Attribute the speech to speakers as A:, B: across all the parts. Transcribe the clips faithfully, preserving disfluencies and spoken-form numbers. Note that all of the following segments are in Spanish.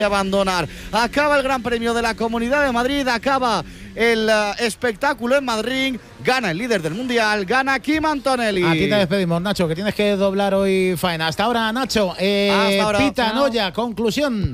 A: abandonar. Acaba el Gran Premio de la Comunidad de Madrid, acaba el uh, espectáculo en Madrid, gana el líder del Mundial, gana Kim Antonelli.
B: Aquí te despedimos, Nacho, que tienes que doblar hoy faena. Hasta ahora, Nacho. Eh,
A: Hasta ahora.
B: Pita Noya, conclusión.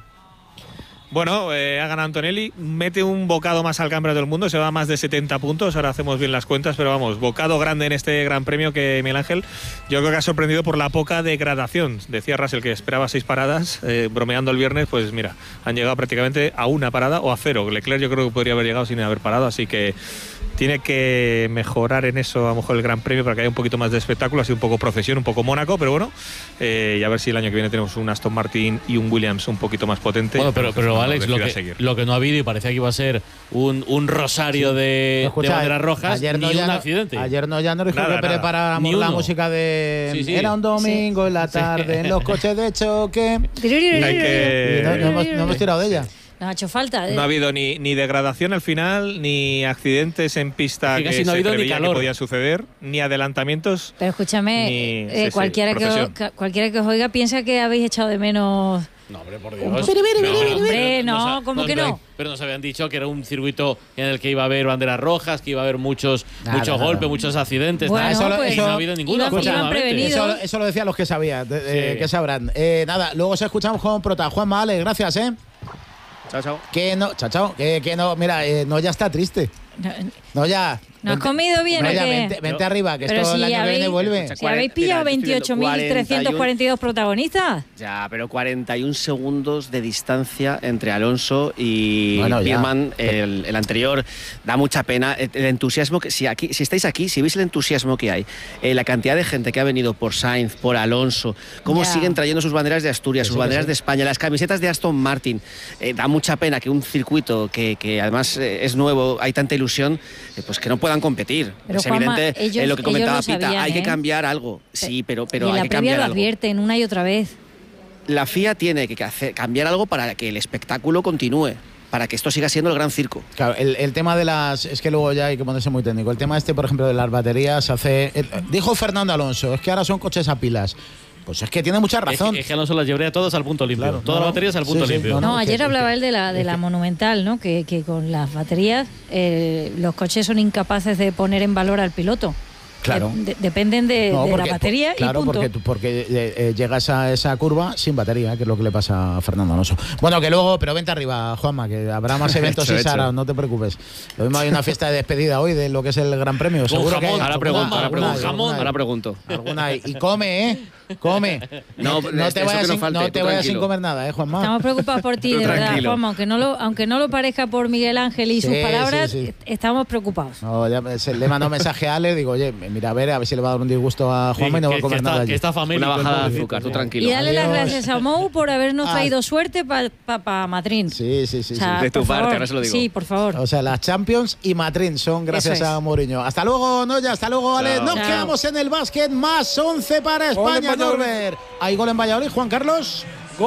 C: Bueno, eh, ha ganado Antonelli, mete un bocado más al Campeonato del Mundo, se va a más de setenta puntos, ahora hacemos bien las cuentas, pero vamos, bocado grande en este Gran Premio que Miguel Ángel, yo creo que ha sorprendido por la poca degradación. Decía Russell que esperaba seis paradas, eh, bromeando el viernes, pues mira, han llegado prácticamente a una parada o a cero. Leclerc yo creo que podría haber llegado sin haber parado, así que tiene que mejorar en eso a lo mejor el Gran Premio para que haya un poquito más de espectáculo, ha sido un poco procesión, un poco Mónaco, pero bueno, eh, y a ver si el año que viene tenemos un Aston Martin y un Williams un poquito más potente.
D: Bueno, pero, pero Alex, lo que,
C: seguir.
D: lo que no ha habido y parecía que iba a ser un, un rosario sí. de,
B: Escucha,
D: de banderas rojas,
B: ayer
D: ni
B: no
D: un
B: no,
D: accidente.
B: Ayer no ya nos dijo
C: nada,
B: que preparáramos la música de
D: sí, sí.
B: era un domingo sí. en la tarde sí. en los coches de choque.
C: Hay que...
B: no, no, hemos, no hemos tirado de ella.
E: Nos ha hecho falta. ¿eh?
C: No ha habido ni, ni degradación al final, ni accidentes en pista
D: que,
C: que,
D: que
C: se
D: no ha habido
C: preveía
D: ni
C: que podían suceder, ni adelantamientos.
E: Pero escúchame,
C: ni,
E: eh,
C: sí,
E: cualquiera,
C: sí,
E: que os, cualquiera que os oiga piensa que habéis echado de menos...
D: No, hombre, por Dios.
E: No, hombre, no,
D: no,
E: ¿cómo
D: no,
E: que no?
D: Pero nos habían dicho que era un circuito en el que iba a haber banderas rojas, que iba a haber muchos,
B: nada,
D: muchos
B: nada.
D: golpes, muchos accidentes.
E: Bueno,
D: nada.
B: Eso,
E: pues,
B: eso,
D: no ha habido ninguno.
E: iban- iban prevenidos.
B: Eso, eso lo decían los que sabían, de, de,
D: Sí.
B: que sabrán. Eh, nada, luego os escuchamos con Prota. Juan Males, gracias, ¿eh?
C: Chao, chao.
B: Que no, chao, chao. Que, que no, mira, eh, no ya está triste.
E: No,
B: No ya.
E: ¿No has comido bien
B: no,
E: o
B: ya,
E: qué?
B: vente, vente arriba, que
E: Pero
B: esto
E: si
B: el año que
E: habéis-
B: viene vuelve.
E: Si habéis pillado
F: Mira, estoy
E: veintiocho mil trescientos cuarenta y dos protagonistas.
F: Ya, pero cuarenta y un segundos de distancia entre Alonso y
B: Bueno, ya.
F: Birman, el, el anterior. Da mucha pena. El, el entusiasmo que. Si, aquí, si estáis aquí, si veis el entusiasmo que hay, eh, la cantidad de gente que ha venido por Sainz, por Alonso, cómo
E: Ya.
F: siguen trayendo sus banderas de Asturias,
B: Sí,
F: sus
B: sí,
F: banderas
B: sí.
F: de España, las camisetas de Aston Martin. Eh, da mucha pena que un circuito que, que además eh, es nuevo, hay tanta ilusión, eh, pues que no puedan competir.
E: Pero,
F: es
E: Juanma,
F: evidente
E: ellos-
F: eh, lo que comentaba
E: ellos lo
F: Pita,
E: sabían,
F: hay que
E: ¿eh?
F: cambiar algo. Sí, pero, pero
E: y en
F: hay
E: la
F: que
E: previa
F: cambiar
E: lo
F: algo.
E: advierten una y otra vez.
F: La F I A tiene que hacer, cambiar algo para que el espectáculo continúe, para que esto siga siendo el gran circo.
B: Claro, el, el tema de las... Es que luego ya hay que ponerse muy técnico. El tema este, por ejemplo, de las baterías hace... el- dijo Fernando Alonso, es que ahora son coches a pilas. Pues es que tiene mucha
D: Es
B: razón.
D: que, es que Alonso las llevaría todas al punto limpio.
B: Claro,
D: Todas
B: no,
D: las baterías al punto
B: sí, sí,
D: limpio.
B: no,
E: No,
B: no,
E: ayer
B: que-
E: hablaba
B: que-
E: él de la, de
B: es
E: la
B: que-
E: Monumental, ¿no? Que, que con las baterías eh, los coches son incapaces de poner en valor al piloto.
B: Claro.
E: De- de- dependen de,
B: No,
E: de
B: porque-
E: la batería
B: claro,
E: y punto.
B: porque, tú- porque eh, eh, llegas a esa curva sin batería, que es lo que le pasa a Fernando Alonso. Bueno, que luego, pero vente arriba, Juanma, que habrá más eventos
F: Hecho,
B: y
F: hecho.
B: Sara, no te preocupes. Lo mismo hay una fiesta de despedida hoy de lo que es el Gran Premio.
D: Con
B: Seguro que hay
D: jamón.
F: Ahora pregunto, ahora
B: alguna hay,
F: pregunto.
B: alguna hay.
F: Ahora pregunto.
B: Alguna hay. Y come, ¿eh? Come.
F: No,
B: no
F: eso
B: te
F: que
B: vayas,
F: no
B: sin,
F: falte,
B: no
F: tú
B: te vayas sin
F: tranquilo.
B: comer nada, ¿eh, Juanma?
E: Estamos preocupados por ti,
F: Tú
E: de verdad,
F: tranquilo.
E: Juanma. Aunque no, lo, aunque no lo parezca por Miguel Ángel y sus
B: Sí,
E: palabras,
B: sí, sí.
E: estamos preocupados.
B: No, ya me- se- le he mandado un mensaje a Ale, digo, oye, mira, a ver, a ver si le va a dar un disgusto a
D: Sí,
B: Juanma y no va a
D: que-
B: comer
D: que está-
B: nada allí.
D: que está famélico,
F: Una bajada
D: el
F: de
D: pobrecito.
F: azúcar, tú
E: Y
F: tranquilo.
E: darle las
B: Adiós.
E: gracias a Mou por habernos
B: Ah.
E: traído suerte para pa, pa Madrid.
B: Sí, sí, sí.
E: O sea,
B: sí.
F: De tu
E: por
F: parte,
E: favor.
F: ahora se lo digo.
E: Sí, por favor.
B: O sea, las Champions y Madrid son gracias
E: Eso es.
B: a Mourinho. Hasta luego, Noya, hasta luego, Ale.
F: Chao.
B: Nos
E: Chao.
B: quedamos en el básquet, más once para
G: Gol en
B: España,
G: Valladolid.
B: Norbert. Hay gol en Valladolid, Juan Carlos.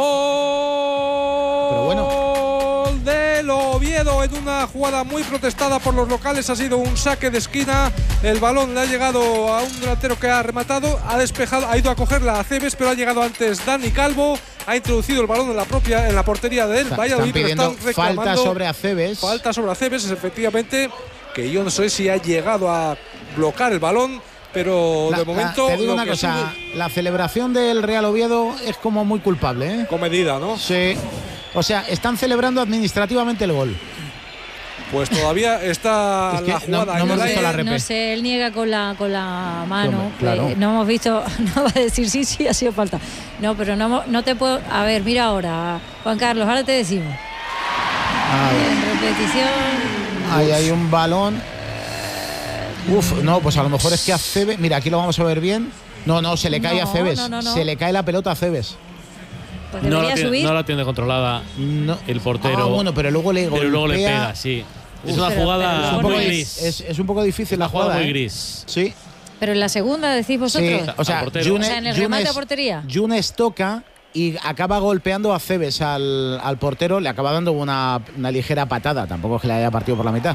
G: Gol
B: Pero bueno.
G: del Oviedo en una jugada muy protestada por los locales. Ha sido un saque de esquina. El balón le ha llegado a un delantero que ha rematado, ha despejado, ha ido a cogerla a Cebes, pero ha llegado antes Dani Calvo. Ha introducido el balón en la propia en la portería de él.
B: Está-
G: Valladolid,
B: Están
G: pero
B: pidiendo
G: están reclamando
B: falta sobre Aceves.
G: falta sobre Aceves, es efectivamente que yo no sé si ha llegado a bloquear el balón, pero
B: La-
G: de
B: la-
G: momento
B: te digo
G: lo
B: una
G: que
B: cosa,
G: sube-
B: la celebración del Real Oviedo es como muy culpable, ¿eh?
G: con medida, ¿no?
B: Sí. O sea, están celebrando administrativamente el gol.
G: Pues todavía está
B: Es que
G: la
B: no-
G: jugada
B: no
G: en
B: hemos
G: el
B: visto
G: aire.
B: la repe.
E: No sé, él niega con la, con la mano.
B: Hombre, claro.
E: Eh, no hemos visto, no va a decir sí, sí, ha sido falta. No, pero no, hemos- no te puedo. A ver, mira ahora, Juan Carlos, ahora te decimos. En repetición.
B: Ahí hay un balón. Uf, no, pues a lo mejor es que a Cebes. Mira, aquí lo vamos a ver bien. No, no, se le cae
E: No,
B: a Cebes.
E: no, no, no.
B: Se le cae la pelota a Cebes.
E: Pues
D: No
E: debería
D: la, tiene,
E: subir.
D: no la tiene controlada
B: No.
D: el portero.
B: Ah, bueno, pero luego le
D: pero luego le
B: golpea.
D: pega, sí. Es
E: Uf,
D: una
E: pero-
D: jugada
E: pero
B: Es un
E: Bueno,
B: poco,
D: muy
E: es-
D: gris.
B: es, es un poco difícil la
D: una jugada
B: jugada.
D: muy
B: ¿eh?
D: gris.
B: Sí,
E: Pero en la segunda decís
B: sí.
E: vosotros.
B: O sea,
D: Al portero.
B: Yunes,
E: O sea, en el
B: Yunes-
E: remate a portería.
B: Yunes toca y acaba golpeando a Cebes al, al portero. Le acaba dando una, una ligera patada. Tampoco es que le haya partido por la mitad.
E: Vale.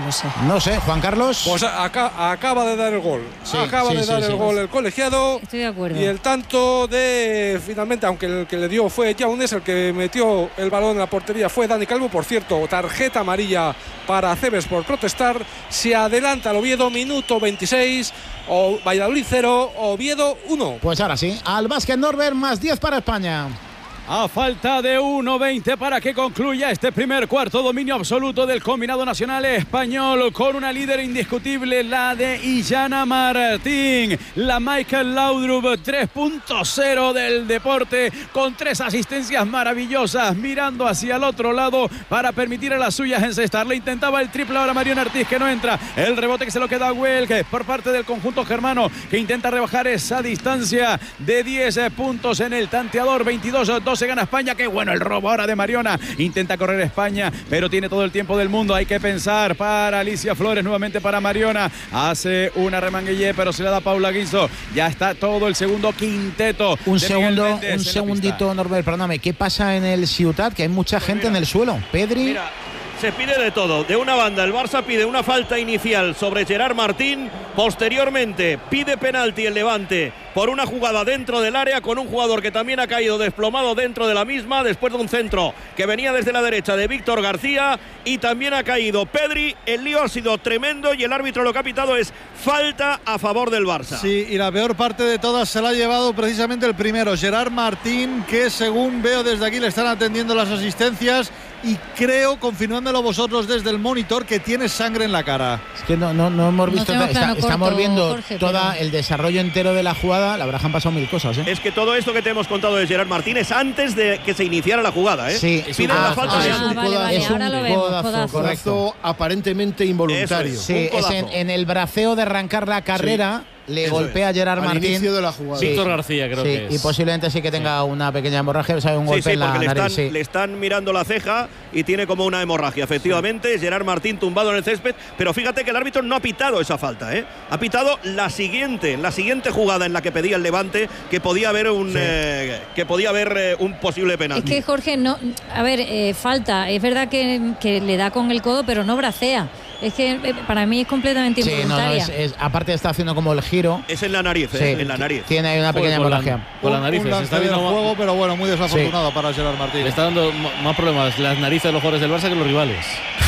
E: lo sé.
B: No sé, Juan Carlos.
G: Pues acá, acaba de dar el gol.
B: Sí,
G: acaba
B: sí,
G: de
B: sí,
G: dar
B: sí,
G: el
B: sí.
G: gol el colegiado.
E: Estoy de acuerdo.
G: Y el tanto de, finalmente, aunque el que le dio fue Jaunes, el que metió el balón en la portería fue Dani Calvo. Por cierto, tarjeta amarilla para Acebes por protestar. Se adelanta el Oviedo, minuto veintiséis. O Valladolid cero, Oviedo uno.
B: Pues ahora sí, al básquet Norbert, más diez para España.
H: A falta de uno veinte para que concluya este primer cuarto, dominio absoluto del combinado nacional español con una líder indiscutible, la de Illana Martín, la Michael Laudrup tres punto cero del deporte, con tres asistencias maravillosas, mirando hacia el otro lado para permitir a las suyas encestar. Le intentaba el triple ahora Mariona Ortiz, que no entra, el rebote que se lo queda a Welk por parte del conjunto germano, que intenta rebajar esa distancia de diez puntos en el tanteador. Veintidós doce se gana España. Qué bueno el robo ahora de Mariona. Intenta correr España, pero tiene todo el tiempo del mundo. Hay que pensar para Alicia Flores, nuevamente para Mariona. Hace una remanguillé, pero se la da Paula Guinzo. Ya está todo el segundo quinteto.
B: Un
H: de
B: segundo,
H: Méndez
B: un
H: en
B: segundito, Norbert, perdóname. ¿Qué pasa en el Ciutat? Que hay mucha
I: Pues
B: gente
I: mira,
B: en el suelo. Pedri.
I: Mira, se pide de todo. De una banda, el Barça pide una falta inicial sobre Gerard Martín. Posteriormente, pide penalti el Levante por una jugada dentro del área con un jugador que también ha caído desplomado dentro de la misma después de un centro que venía desde la derecha de Víctor García, y también ha caído Pedri. El lío ha sido tremendo y el árbitro lo que ha pitado es falta a favor del Barça.
A: Sí, y la peor parte de todas se la ha llevado precisamente el primero, Gerard Martín, que según veo desde aquí le están atendiendo las asistencias, y creo, confirmándolo vosotros desde el monitor, que tiene sangre en la cara.
B: Es que no, no, no hemos
E: No
B: visto,
E: tenemos
B: está-
E: plano
B: estamos
E: corto,
B: viendo
E: Jorge,
B: todo
E: pero-
B: el desarrollo entero de la jugada. La verdad que han pasado mil cosas, ¿eh?
I: Es que todo esto que te hemos contado de Gerard Martín es antes de que se iniciara la jugada, ¿eh?
B: Sí,
I: Piden
B: ah,
I: la falta
B: ah,
I: de
B: es
E: Ah,
B: un
E: vale,
B: codazo,
E: vale,
B: es
E: ahora
B: un
E: lo vemos,
B: codazo,
E: codazo.
B: correcto.
J: aparentemente involuntario.
I: Eso es.
B: Sí,
I: Un
B: es
I: codazo.
B: en, en el braceo de arrancar la carrera. Le
I: Eso
B: golpea a Gerard
J: Al
B: Martín.
J: inicio de la jugada.
B: Sí.
D: Víctor García, creo
B: Sí,
D: que es.
B: y posiblemente sí que tenga una pequeña hemorragia, o sea, un
I: Sí,
B: golpe
I: sí,
B: en la
I: porque le
B: nariz.
I: están,
B: Sí.
I: le están mirando la ceja y tiene como una hemorragia, efectivamente. Gerard Martín tumbado en el césped, pero fíjate que el árbitro no ha pitado esa falta, ¿eh? Ha pitado la siguiente, la siguiente jugada en la que pedía el Levante, que podía haber un,
B: Sí.
I: eh, que podía haber eh, un posible
E: Es
I: penalti.
E: que Jorge, no, a ver, eh, falta, es verdad que, que le da con el codo, pero no bracea. Es que eh, para mí es completamente
B: Sí, no, no,
E: involuntaria.
B: es, es- aparte está haciendo como el giro.
I: Es en la nariz, ¿eh?
B: Sí,
I: En la nariz.
B: Tiene ahí una
D: Joder,
B: pequeña
D: con la-
B: hemorragia.
D: Con la
A: Un-
D: nariz,
A: un
D: se
A: lance
D: está
A: del
D: viendo más-
A: juego, pero bueno, muy desafortunado para Gerard Martín.
D: le está dando ma- más problemas las narices de los jugadores del Barça que los rivales.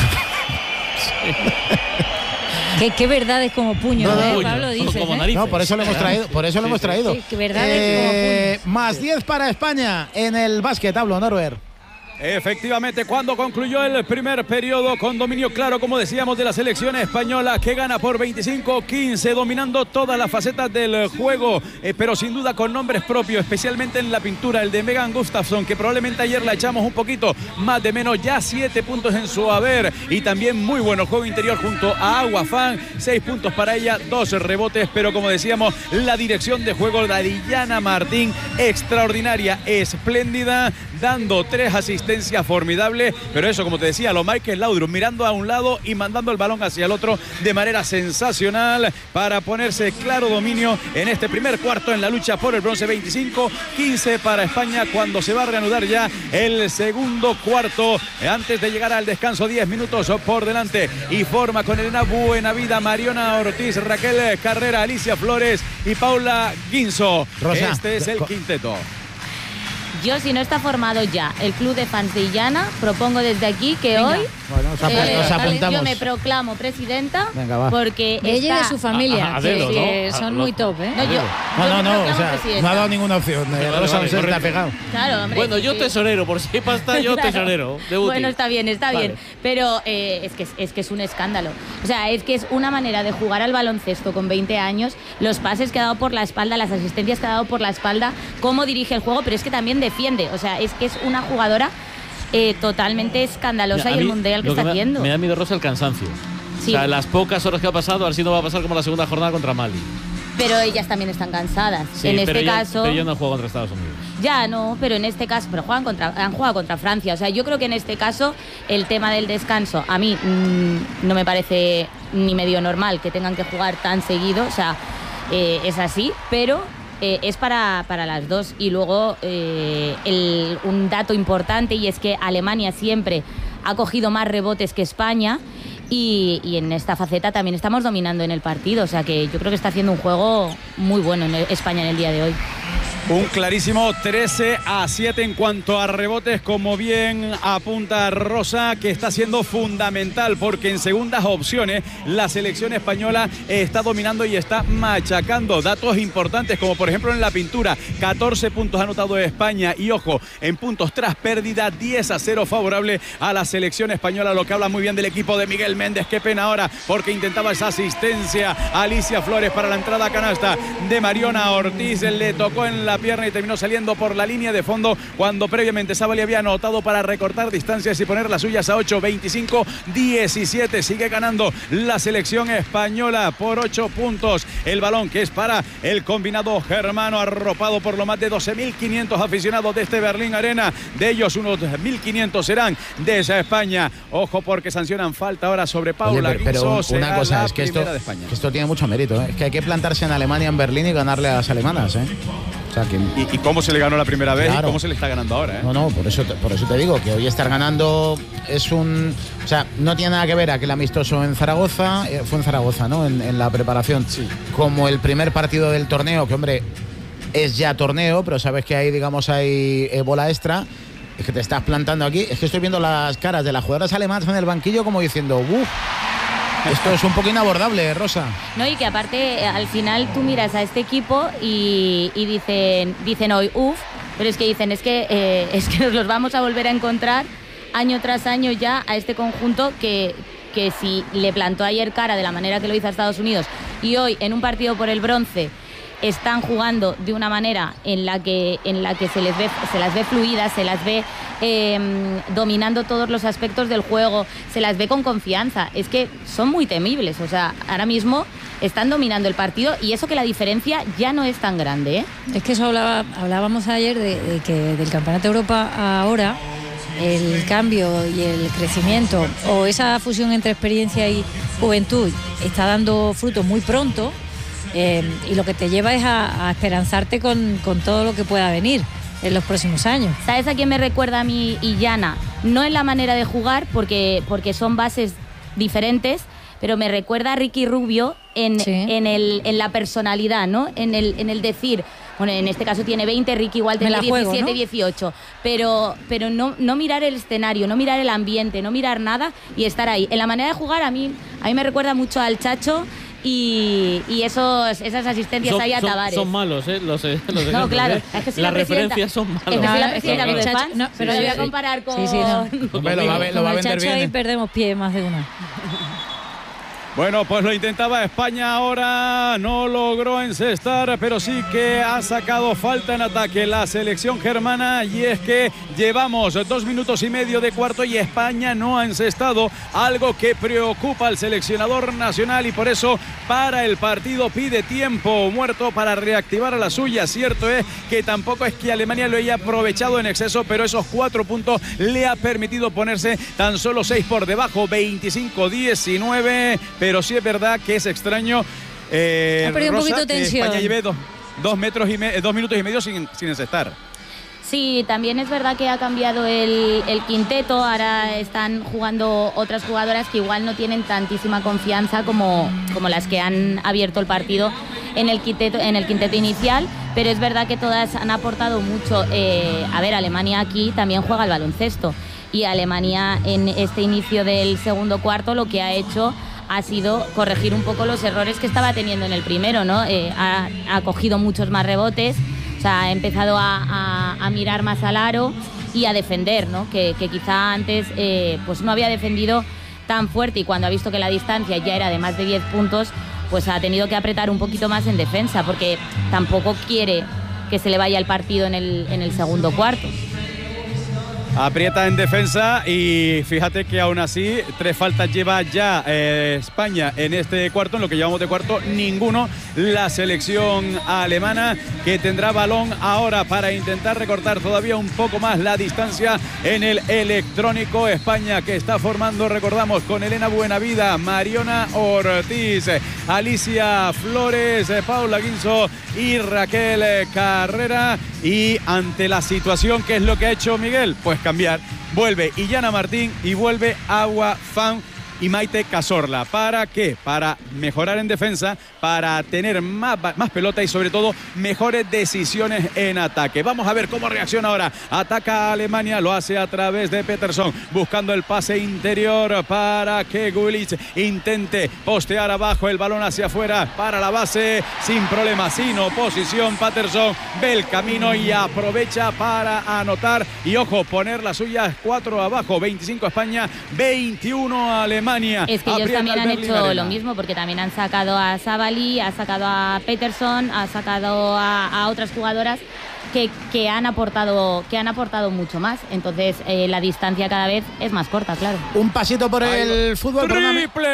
E: Que, que verdad es como puño,
B: No, no,
E: ¿eh?
D: puño,
E: Pablo dices,
D: como
E: ¿eh?
D: nariz.
B: No, por eso lo hemos traído, por eso lo
D: Sí,
B: hemos
D: sí.
B: traído.
E: Sí, que verdad es como
B: Más diez para España en el básquet, hablo, Norbert.
H: Efectivamente, cuando concluyó el primer periodo con dominio claro, como decíamos, de la selección española, que gana por veinticinco quince, dominando todas las facetas del juego, eh, pero sin duda con nombres propios, especialmente en la pintura, el de Megan Gustafsson, que probablemente ayer la echamos un poquito más de menos, ya siete puntos en su haber, y también muy bueno juego interior junto a Agua Fan, seis puntos para ella, dos rebotes, pero como decíamos, la dirección de juego de Illana Martín, extraordinaria, espléndida, dando tres asistencias formidables, pero eso, como te decía, lo Michael Laudrup mirando a un lado y mandando el balón hacia el otro de manera sensacional para ponerse claro dominio en este primer cuarto en la lucha por el bronce. Veinticinco quince para España cuando se va a reanudar ya el segundo cuarto antes de llegar al descanso. Diez minutos por delante y forma con Elena Buenavida, Mariona Ortiz, Raquel Carrera, Alicia Flores y Paula Guinzo.
B: Rosa,
H: Este es el
B: co-
H: quinteto.
K: Yo, si no está formado ya el club de fans de Illana, propongo desde aquí que
E: Venga.
K: hoy
B: Bueno, nos, apu-
K: eh,
B: nos apuntamos.
K: yo me proclamo presidenta.
B: Venga, va.
K: Porque
E: De ella y de
K: está-
E: su familia,
D: a- a-
E: que,
D: Adelo,
E: que
D: ¿no?
E: son
D: A-
E: muy
D: lo-
E: top, ¿eh?
K: No, yo,
B: No,
K: yo
B: no,
K: me
B: no, o
K: proclamo
B: sea,
K: presidenta.
B: no ha dado ninguna opción. Eh,
D: Vale,
B: Rosa
D: vale,
B: se está
D: correcto.
B: pegado.
K: Claro, hombre.
D: Bueno,
K: sí,
D: yo
K: sí.
D: tesorero, por si hay pasta, yo
K: Claro.
D: tesorero. De útil.
K: Bueno, está bien, está
D: Vale.
K: bien. Pero eh, es, que, es, es que es un escándalo. O sea, es que es una manera de jugar al baloncesto con veinte años, los pases que ha dado por la espalda, las asistencias que ha dado por la espalda, cómo dirige el juego, pero es que también defiende. O sea, es que es una jugadora eh, totalmente escandalosa.
D: Mira, a
K: y el
D: mí
K: mundial que
D: lo
K: está
D: me,
K: haciendo.
D: Me da miedo, Rosa, el cansancio.
K: Sí.
D: O sea, las pocas horas que ha pasado, a ver si no va a pasar como la segunda jornada contra Mali.
K: Pero ellas también están cansadas.
D: Sí,
K: en
D: pero
K: este
D: ella-
K: caso.
D: Pero yo no juego contra Estados Unidos.
K: Ya, no, pero en este caso, pero juegan contra, han jugado contra Francia. O sea, yo creo que en este caso el tema del descanso a mí mmm, no me parece ni medio normal que tengan que jugar tan seguido. O sea, eh, es así, pero eh, es para, para las dos. Y luego eh, el, un dato importante, y es que Alemania siempre ha cogido más rebotes que España. Y, y en esta faceta también estamos dominando en el partido, o sea que yo creo que está haciendo un juego muy bueno en el, España en el día de hoy.
H: Un clarísimo trece a siete en cuanto a rebotes, como bien apunta Rosa, que está siendo fundamental porque en segundas opciones la selección española está dominando y está machacando. Datos importantes como por ejemplo en la pintura, catorce puntos anotado España y ojo, en puntos tras pérdida diez a cero favorable a la selección española, lo que habla muy bien del equipo de Miguel Méndez. Qué pena ahora porque intentaba esa asistencia a Alicia Flores para la entrada a canasta de Mariona Ortiz, le tocó en la pierna y terminó saliendo por la línea de fondo cuando previamente Sabali había anotado para recortar distancias y poner las suyas a ocho, veinticinco diecisiete. Sigue ganando la selección española por ocho puntos. El balón que es para el combinado germano, arropado por lo más de doce mil quinientos aficionados de este Berlín Arena. De ellos unos mil quinientos serán de esa España. Ojo porque sancionan falta ahora sobre Paula.
B: Oye, pero, pero
H: Guinzo,
B: una cosa
H: la
B: es que esto,
H: de España.
B: que esto tiene mucho mérito, ¿eh? Es que hay que plantarse en Alemania, en Berlín y ganarle a las alemanas, ¿eh? O sea, que...
H: ¿Y, ¿Y cómo se le ganó la primera vez
B: Claro.
H: y cómo se le está ganando ahora? ¿eh?
B: No, no, por eso, te, por eso te digo que hoy estar ganando es un... O sea, no tiene nada que ver aquel amistoso en Zaragoza, eh, fue en Zaragoza, ¿no? En, en la preparación.
H: Sí.
B: Como el primer partido del torneo, que hombre, es ya torneo, pero sabes que ahí, digamos, hay eh, bola extra. Es que te estás plantando aquí. Es que estoy viendo las caras de las jugadoras alemanas en el banquillo como diciendo, uff. Esto es un poco inabordable, Rosa.
K: No, y que aparte, al final tú miras a este equipo y, y dicen, dicen hoy, uff, pero es que dicen, es que, eh, es que nos los vamos a volver a encontrar año tras año ya a este conjunto que, que si le plantó ayer cara de la manera que lo hizo a Estados Unidos y hoy en un partido por el bronce están jugando de una manera en la que, en la que se les ve, se las ve fluidas, se las ve eh, dominando todos los aspectos del juego, se las ve con confianza. Es que son muy temibles, o sea, ahora mismo están dominando el partido y eso que la diferencia ya no es tan grande, ¿eh?
E: Es que eso hablaba, hablábamos ayer de, de que del Campeonato de Europa ahora el cambio y el crecimiento o esa fusión entre experiencia y juventud está dando frutos muy pronto. Eh, y lo que te lleva es a, a esperanzarte con, con todo lo que pueda venir en los próximos años.
K: ¿Sabes a quién me recuerda a mí Illana? No en la manera de jugar, porque, porque son bases diferentes, pero me recuerda a Ricky Rubio en, sí. en, el, en la personalidad, ¿no? En el, en el decir, bueno, en este caso tiene veinte, Ricky igual tiene diecisiete, ¿no? dieciocho, pero, pero no, no mirar el escenario, no mirar el ambiente, no mirar nada y estar ahí. En la manera de jugar a mí, a mí me recuerda mucho al Chacho. Y, y esos, esas asistencias
D: son,
K: ahí a
D: son,
K: Tavares.
D: Son malos, ¿eh? Los, los
K: no,
D: ejemplos,
K: claro.
D: ¿eh?
K: Es que si
D: las
K: la
D: referencias son malos.
K: Es que si la presidenta
D: no,
K: de
D: claro.
K: fans,
E: no,
K: pero lo voy a comparar con...
E: Sí, sí, no.
B: Hombre, lo va, a- lo va a vender bien.
E: Ahí perdemos pie más de una.
H: Bueno, pues lo intentaba España ahora, no logró encestar, pero sí que ha sacado falta en ataque la selección germana y es que llevamos dos minutos y medio de cuarto y España no ha encestado, algo que preocupa al seleccionador nacional y por eso para el partido pide tiempo muerto para reactivar a la suya. Cierto es que tampoco es que Alemania lo haya aprovechado en exceso, pero esos cuatro puntos le ha permitido ponerse tan solo seis por debajo, veinticinco diecinueve. Pero sí es verdad que es extraño, eh,
E: ha perdido un
H: Rosa,
E: poquito de
H: que
E: tensión.
H: España lleve dos, dos, metros y me, dos minutos y medio sin, sin encestar.
K: Sí, también es verdad que ha cambiado el, el quinteto, ahora están jugando otras jugadoras que igual no tienen tantísima confianza como, como las que han abierto el partido en el quinteto, en el quinteto inicial, pero es verdad que todas han aportado mucho. Eh, a ver, Alemania aquí también juega al baloncesto y Alemania en este inicio del segundo cuarto lo que ha hecho ha sido corregir un poco los errores que estaba teniendo en el primero, ¿no? Eh, ha, ha cogido muchos más rebotes, o sea, ha empezado a, a, a mirar más al aro y a defender, ¿no? Que, que quizá antes eh, pues no había defendido tan fuerte y cuando ha visto que la distancia ya era de más de diez puntos, pues ha tenido que apretar un poquito más en defensa porque tampoco quiere que se le vaya el partido en el, en el segundo cuarto.
H: Aprieta en defensa y fíjate que aún así tres faltas lleva ya eh, España en este cuarto, en lo que llevamos de cuarto ninguno. La selección alemana que tendrá balón ahora para intentar recortar todavía un poco más la distancia en el electrónico. España que está formando, recordamos, con Elena Buenavida, Mariona Ortiz, Alicia Flores, Paula Guinzo y Raquel Carrera. Y ante la situación, ¿qué es lo que ha hecho Miguel? Pues cambiar. Vuelve Illana Martín y vuelve Agua Fan y Maite Cazorla. ¿Para qué? Para mejorar en defensa, para tener más, más pelota y sobre todo mejores decisiones en ataque. Vamos a ver cómo reacciona ahora. Ataca a Alemania, lo hace a través de Peterson, buscando el pase interior para que Gullit intente postear abajo, el balón hacia afuera para la base, sin problema, sin oposición. Patterson ve el camino y aprovecha para anotar y ojo, poner las suyas cuatro abajo. Veinticinco España, veintiuno Alemania.
K: Es que ellos
H: Aprieta
K: también
H: el
K: han
H: Berlín
K: hecho
H: Arena.
K: lo mismo, porque también han sacado a Sabali, ha sacado a Peterson, ha sacado a, a otras jugadoras que, que han aportado que han aportado mucho más. Entonces eh, la distancia cada vez es más corta, claro.
B: Un pasito por el fútbol.
H: Triple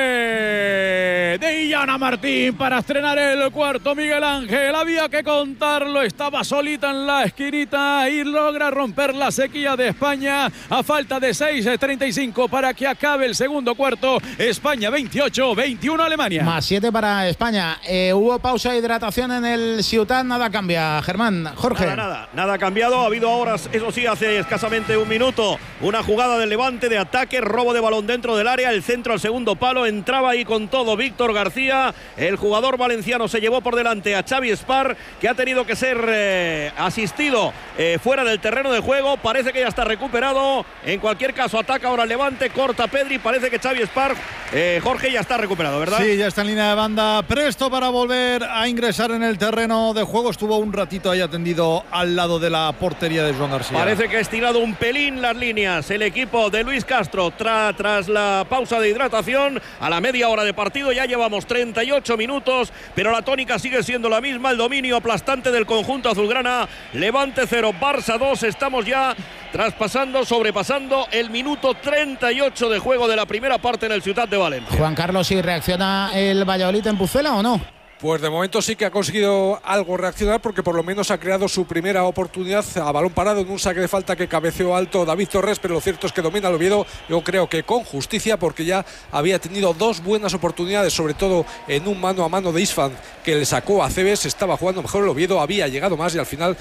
H: de Illana Martín para estrenar el cuarto. Miguel Ángel, había que contarlo, estaba solita en la esquinita y logra romper la sequía de España a falta de seis treinta y cinco para que acabe el segundo cuarto. España veintiocho, veintiuno Alemania.
B: Más siete para España. Eh, hubo pausa de hidratación en el Ciutat, nada cambia. Germán, Jorge.
I: Nada, nada, nada ha cambiado. Ha habido ahora, eso sí, hace escasamente un minuto, una jugada de Levante de ataque, robo de balón dentro del área, el centro al segundo palo, entraba ahí con todo Víctor García. El jugador valenciano se llevó por delante a Xavi Espar, que ha tenido que ser eh, asistido eh, fuera del terreno de juego. Parece que ya está recuperado. En cualquier caso, ataca ahora el Levante, corta Pedri. Parece que Xavi Espar, eh, Jorge, ya está recuperado, ¿verdad?
A: Sí, ya está en línea de banda, presto para volver a ingresar en el terreno de juego. Estuvo un ratito ahí atendido al lado de la portería de Joan García.
I: Parece que ha estirado un pelín las líneas el equipo de Luis Castro tra, tras la pausa de hidratación. A la media hora de partido ya llevamos treinta y ocho minutos, pero la tónica sigue siendo la misma. El dominio aplastante del conjunto azulgrana. Levante cero, Barça dos. Estamos ya traspasando, sobrepasando el minuto treinta y ocho de juego de la primera parte en el Ciutat de Valencia.
B: Juan Carlos, ¿sí reacciona el Valladolid en Pucela o no?
G: Pues de momento sí que ha conseguido algo reaccionar, porque por lo menos ha creado su primera oportunidad a balón parado en un saque de falta que cabeceó alto David Torres, pero lo cierto es que domina el Oviedo, yo creo que con justicia, porque ya había tenido dos buenas oportunidades, sobre todo en un mano a mano de Isfan que le sacó a Cebes. Estaba jugando mejor el Oviedo, había llegado más y al final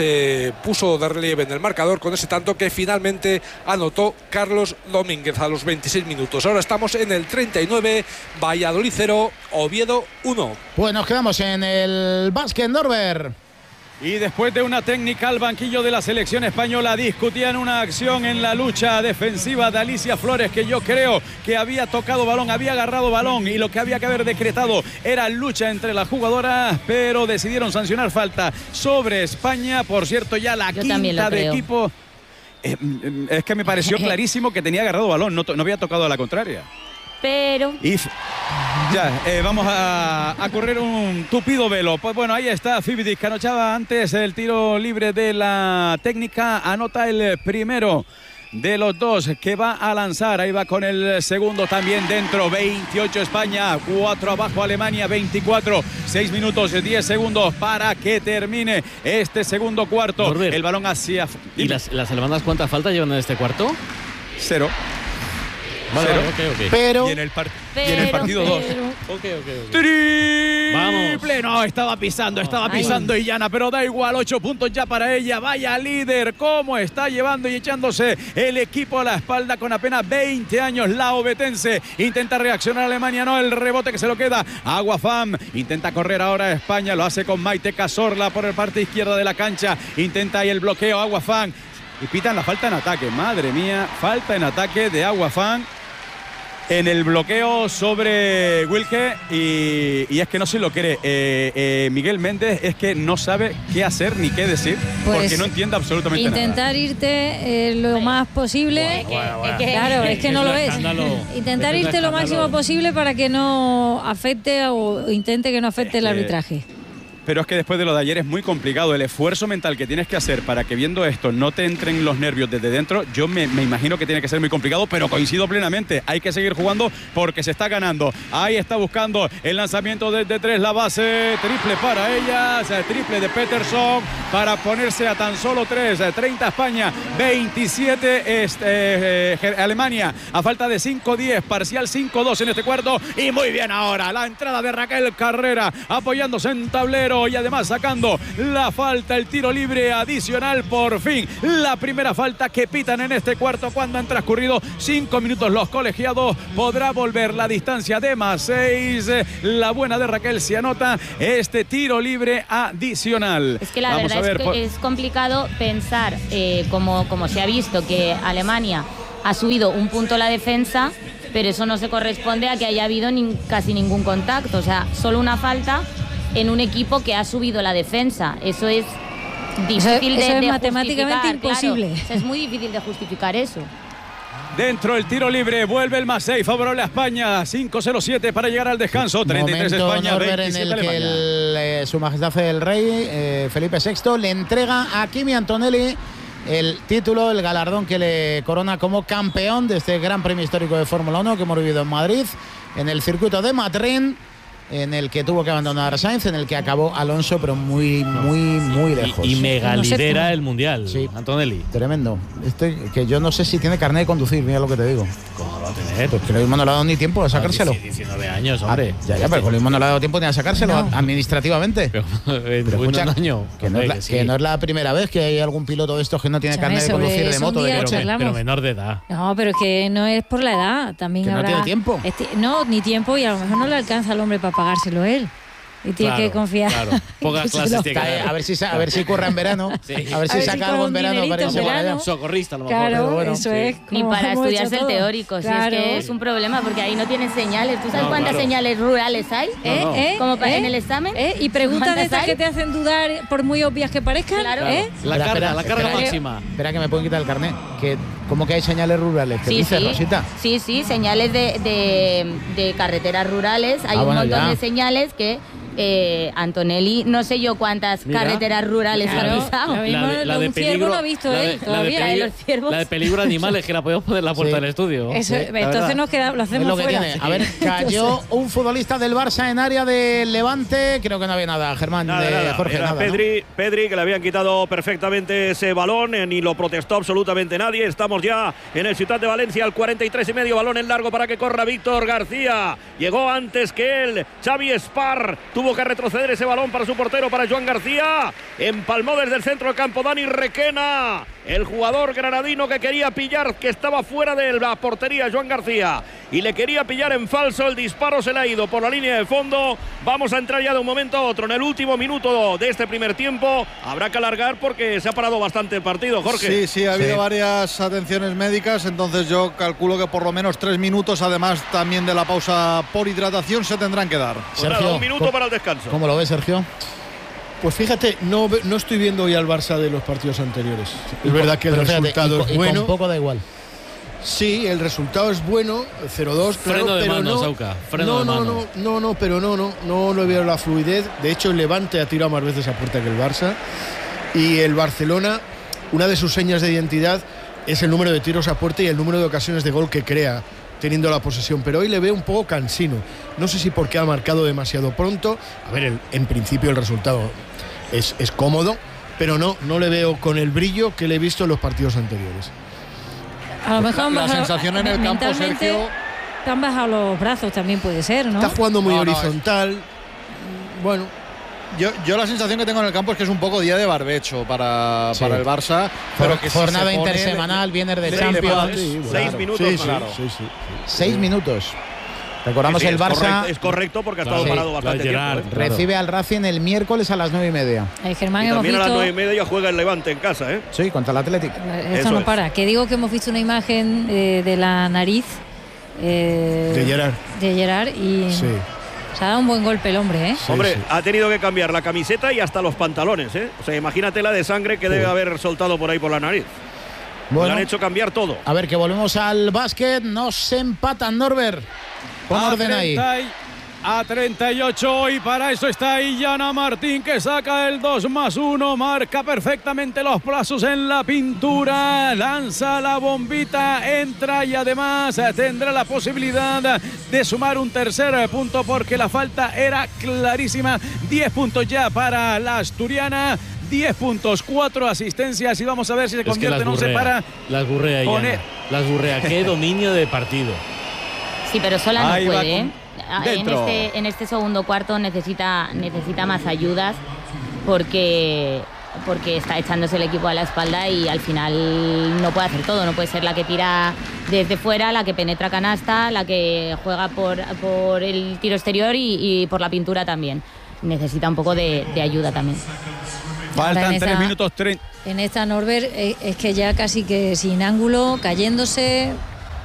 G: se puso de relieve en el marcador con ese tanto que finalmente anotó Carlos Domínguez a los veintiséis minutos. Ahora estamos en el treinta y nueve, Valladolid cero, Oviedo uno.
B: Pues nos quedamos en el básquet, Norbert.
H: Y después de una técnica al banquillo de la selección española, discutían una acción en la lucha defensiva de Alicia Flores, que yo creo que había tocado balón, había agarrado balón, y lo que había que haber decretado era lucha entre las jugadoras, pero decidieron sancionar falta sobre España. Por cierto, ya la
K: Yo
H: quinta de
K: creo.
H: equipo. Eh, es que me pareció clarísimo que tenía agarrado balón, no, no había tocado a la contraria.
K: Pero
H: Y ya, eh, vamos a, a correr un tupido velo. Pues bueno, ahí está Fibidis, que anochaba antes el tiro libre de la técnica. Anota el primero de los dos que va a lanzar. Ahí va con el segundo también dentro. veintiocho España, cuatro abajo Alemania, veinticuatro. seis minutos, diez segundos para que termine este segundo cuarto.
D: Norbert,
H: el balón hacia...
D: ¿Y las, las alemanas cuántas faltas llevan en este cuarto?
H: Cero.
D: Vale,
H: Cero.
D: vale, ok, ok.
B: Pero
H: Y en el, par-
K: pero,
H: y en el partido dos.
K: pero,
D: Ok, ok, ok.
H: Triple.
D: Vamos.
H: No, estaba pisando, estaba
K: Ay.
H: pisando Illana, pero da igual, ocho puntos ya para ella. Vaya líder, cómo está llevando y echándose el equipo a la espalda con apenas veinte años. La obetense intenta reaccionar Alemania, no, el rebote que se lo queda Aguafam. Intenta correr ahora España, lo hace con Maite Cazorla por el parte izquierda de la cancha. Intenta ahí el bloqueo Aguafam. Y pitan la falta en ataque, madre mía, falta en ataque de Aguafam en el bloqueo sobre Wilke, y, y es que no se lo cree. Eh, eh, Miguel Méndez es que no sabe qué hacer ni qué decir,
E: Pues
H: porque no entiende absolutamente
E: intentar irte eh, lo más posible.
K: Bueno, bueno.
E: Claro, es que no lo ves.
D: escándalo.
E: Intentar
D: Es un
E: irte lo
D: escándalo.
E: máximo posible para que no afecte o intente que no afecte el
H: Eh,
E: arbitraje.
H: Pero es que después de lo de ayer es muy complicado. El esfuerzo mental que tienes que hacer para que viendo esto no te entren los nervios desde dentro, yo me, me imagino que tiene que ser muy complicado, pero coincido plenamente. Hay que seguir jugando porque se está ganando. Ahí está buscando el lanzamiento desde tres, la base, triple para ella, o sea, triple de Peterson para ponerse a tan solo tres. treinta España, veintisiete este, eh, Alemania, a falta de cinco diez, parcial cinco dos en este cuarto. Y muy bien ahora la entrada de Raquel Carrera, apoyándose en tablero. cero y además sacando la falta, el tiro libre adicional por fin. La primera falta que pitan en este cuarto cuando han transcurrido cinco minutos los colegiados. Podrá volver la distancia de más seis. La buena de Raquel se anota este tiro libre adicional.
K: Es que la
H: Vamos
K: verdad
H: a ver,
K: es que
H: por...
K: es complicado pensar, eh, como, como se ha visto, que Alemania ha subido un punto la defensa, pero eso no se corresponde a que haya habido ni, casi ningún contacto. O sea, solo una falta en un equipo que ha subido la defensa. Eso es difícil
E: eso, eso
K: de,
E: es
K: de
E: matemáticamente imposible.
K: Claro. O sea, es muy difícil de justificar eso.
H: Dentro el tiro libre, vuelve el más seis, favorable a España. cinco cero siete para llegar al descanso. treinta y tres
B: Momento,
H: España,
B: Norbert,
H: veintisiete
B: en el que
H: Alemania.
B: el, eh, Su Majestad el Rey, eh, Felipe sexto, le entrega a Kimi Antonelli el título, el galardón que le corona como campeón de este Gran Premio Histórico de Fórmula uno que hemos vivido en Madrid, en el circuito de Madrid, en el que tuvo que abandonar Sainz, en el que acabó Alonso, pero muy, muy, muy lejos.
D: Y, y mega
E: No sé
D: lidera
E: cómo.
D: el Mundial,
B: Sí.
D: Antonelli.
B: Tremendo. Estoy, que yo no sé si tiene carnet de conducir, mira lo que te digo.
D: ¿Cómo lo va a tener?
B: Pues que lo mismo no le ha dado ni tiempo a sacárselo.
D: diecinueve años, hombre.
B: Ah, ya, ya, pero con lo mismo no le ha dado tiempo ni a sacárselo
E: No.
B: administrativamente.
D: Pero, en
B: Pero
D: un
B: escucha,
D: año.
B: que, no es la,
D: Hombre, sí.
B: que no es la primera vez que hay algún piloto de estos que no tiene
E: Escúchame,
B: carnet de
E: sobre
B: conducir de
E: eso un
B: moto, de
E: día
B: coche.
D: pero,
E: charlamos.
D: pero menor de edad.
E: No, pero es que no es por la edad. También
B: Que no
E: habrá.
B: tiene tiempo.
E: Este- no, ni tiempo, y a lo mejor no le alcanza al hombre para pagárselo él. Y tiene
D: Claro,
E: que confiar.
D: claro. Pocas
E: que se
D: clases
E: lo-
D: tiene que
B: Está, eh,
D: dar.
B: A ver si sa- a ver si corre en verano,
D: Sí.
B: a ver si
E: A ver si
B: saca
E: con
B: algo en
E: un
B: verano para
E: dinerito
B: irse
E: en
B: para allá.
E: verano.
D: Socorrista, a lo mejor.
E: Claro,
B: pero bueno,
E: eso
B: sí.
E: es.
K: Ni
E: como
K: para
E: hemos
K: estudiarse
E: hecho
K: el
E: todo.
K: teórico, si
E: Claro.
K: es que es un problema, porque ahí no tienen señales. ¿Tú sabes
D: No,
K: cuántas
D: claro.
K: señales rurales hay?
E: ¿Eh? ¿Eh?
K: Como pa-
E: ¿Eh?
K: en el examen.
E: ¿Eh? Y preguntas de
K: ¿Cuántas
E: estas
K: hay?
E: que te hacen dudar por muy obvias que parezcan.
K: Claro.
E: ¿Eh?
D: La
B: Espera,
D: carga,
B: espera,
D: la carga
B: espera.
D: máxima.
B: Espera que me pueden quitar el carnet. Que, ¿Cómo que hay señales rurales? ¿Qué
K: Sí,
B: dice
K: sí.
B: Rosita?
K: Sí, sí, señales de, de, de carreteras rurales. Hay
B: Ah,
K: un
B: bueno,
K: montón
B: ya.
K: de señales que eh, Antonelli, no sé yo cuántas
D: Mira.
K: carreteras rurales
E: Claro,
K: ha pisado.
E: lo mismo
D: de-
E: lo de un ciervo no ha visto
D: la de-
E: él
D: la de
E: todavía.
K: La de
D: peligro-
K: los ciervos.
D: La de peligro animales, que la podemos poner en la puerta
B: Sí.
D: del estudio.
E: Eso,
B: Sí, la
E: entonces
B: verdad.
E: nos queda, lo
B: Es
E: hacemos
B: lo que
E: fuera.
B: tiene. A ver, cayó un futbolista del Barça en área de Levante. Creo que no había nada, Germán,
I: Nada,
B: de
I: nada.
B: Jorge.
I: Era
B: nada, ¿no?
I: Pedri, Pedri, que le habían quitado perfectamente ese balón, eh, ni lo protestó absolutamente nadie. Estamos ya en el Ciutat de Valencia, al cuarenta y tres y medio, balón en largo para que corra Víctor García. Llegó antes que él, Xavi Spar, tuvo que retroceder ese balón para su portero, para Joan García. Empalmó desde el centro del campo Dani Requena, el jugador granadino que quería pillar, que estaba fuera de la portería, Joan García, y le quería pillar en falso. El disparo se le ha ido por la línea de fondo. Vamos a entrar ya de un momento a otro en el último minuto de este primer tiempo. Habrá que alargar porque se ha parado bastante el partido, Jorge.
A: Sí, sí, ha habido
B: Sí.
A: varias atenciones médicas, entonces yo calculo que por lo menos tres minutos, además también de la pausa por hidratación, se tendrán que dar.
I: Pues nada,
B: Sergio,
I: un minuto
B: ¿cómo-
I: para el descanso.
B: ¿Cómo lo ves, Sergio?
J: Pues fíjate, no, ve- no estoy viendo hoy al Barça de los partidos anteriores.
B: Y
J: Es verdad
B: con-
J: que el
B: pero fíjate,
J: resultado
B: y con-
J: es
B: y
J: bueno.
B: con poco da igual.
J: Sí, el resultado es bueno, cero dos, claro,
D: Freno de
J: pero
D: mano,
J: no,
D: Sauca, freno
J: no,
D: de
J: no,
D: mano.
J: no, no, no, pero no, no, no, no veo la fluidez. De hecho, el Levante ha tirado más veces a puerta que el Barça. Y el Barcelona, una de sus señas de identidad es el número de tiros a puerta y el número de ocasiones de gol que crea teniendo la posesión, pero hoy le veo un poco cansino. No sé si porque ha marcado demasiado pronto. A ver, el- en principio el resultado es, es cómodo, pero no, no le veo con el brillo que le he visto en los partidos anteriores.
E: A lo mejor han
A: La
E: bajado-
A: sensación en el campo,
E: mentalmente
A: Sergio.
E: te han bajado los brazos, también puede ser, ¿no?
J: Está jugando muy
A: No, no,
J: horizontal. Bueno,
A: Yo, yo la sensación que tengo en el campo es que es un poco día de barbecho para,
B: Sí.
A: para el Barça, pero que si
B: Jornada
A: se pone-
B: intersemanal, viernes de
I: le- le
B: Champions.
I: puede-
J: sí,
I: Seis
J: claro.
I: minutos,
J: Sí, sí,
I: claro.
J: sí, sí, sí.
B: Seis minutos. Recordamos
I: Sí, sí,
B: el
I: es
B: Barça
I: correcto, es correcto porque ha estado
B: Sí,
I: parado
D: la
I: bastante
D: de Gerard.
I: tiempo. ¿eh?
D: Claro.
B: recibe al Racing el miércoles a las nueve y media.
E: Eh, Germán,
I: Y
E: hemos
I: también a las
E: visto.
I: nueve y media juega el Levante en casa, ¿eh?
B: Sí, contra el Athletic.
E: Esto
I: Eso
E: no
I: es.
E: para. Que digo que hemos visto una imagen eh, de la nariz eh,
J: De Gerard.
E: de Gerard y
J: Sí.
E: se ha dado un buen golpe el hombre, ¿eh?
J: Sí,
I: Hombre,
J: sí.
I: ha tenido que cambiar la camiseta y hasta los pantalones, ¿eh? O sea, imagínate la de sangre que debe haber soltado por ahí por la nariz. Le
B: Bueno,
I: han hecho cambiar todo.
B: a ver, que volvemos al básquet. Nos empatan, Norbert. Pon
H: A
B: orden ahí.
H: treinta y- A treinta y ocho y para eso está Illana Martín, que saca el dos más uno, marca perfectamente los plazos en la pintura, lanza la bombita, entra y además tendrá la posibilidad de sumar un tercer punto porque la falta era clarísima. diez puntos ya para la asturiana. diez puntos, cuatro asistencias y vamos a ver si se
D: Es que
H: convierte
D: las
H: en un
D: burrea,
H: separa.
D: las burrea,
H: Pone-
D: Illana. Las burrea. Qué dominio de partido.
K: Sí, pero sola no
H: Ahí va
K: puede,
H: con-
K: ¿eh? en este, en este segundo cuarto necesita, necesita más ayudas porque, porque está echándose el equipo a la espalda y al final no puede hacer todo. No puede ser la que tira desde fuera, la que penetra canasta, la que juega por, por el tiro exterior y, y por la pintura también. Necesita un poco de, de ayuda también.
H: Faltan tres minutos treinta.
E: En esta Norbert eh, es que ya casi que sin ángulo, cayéndose.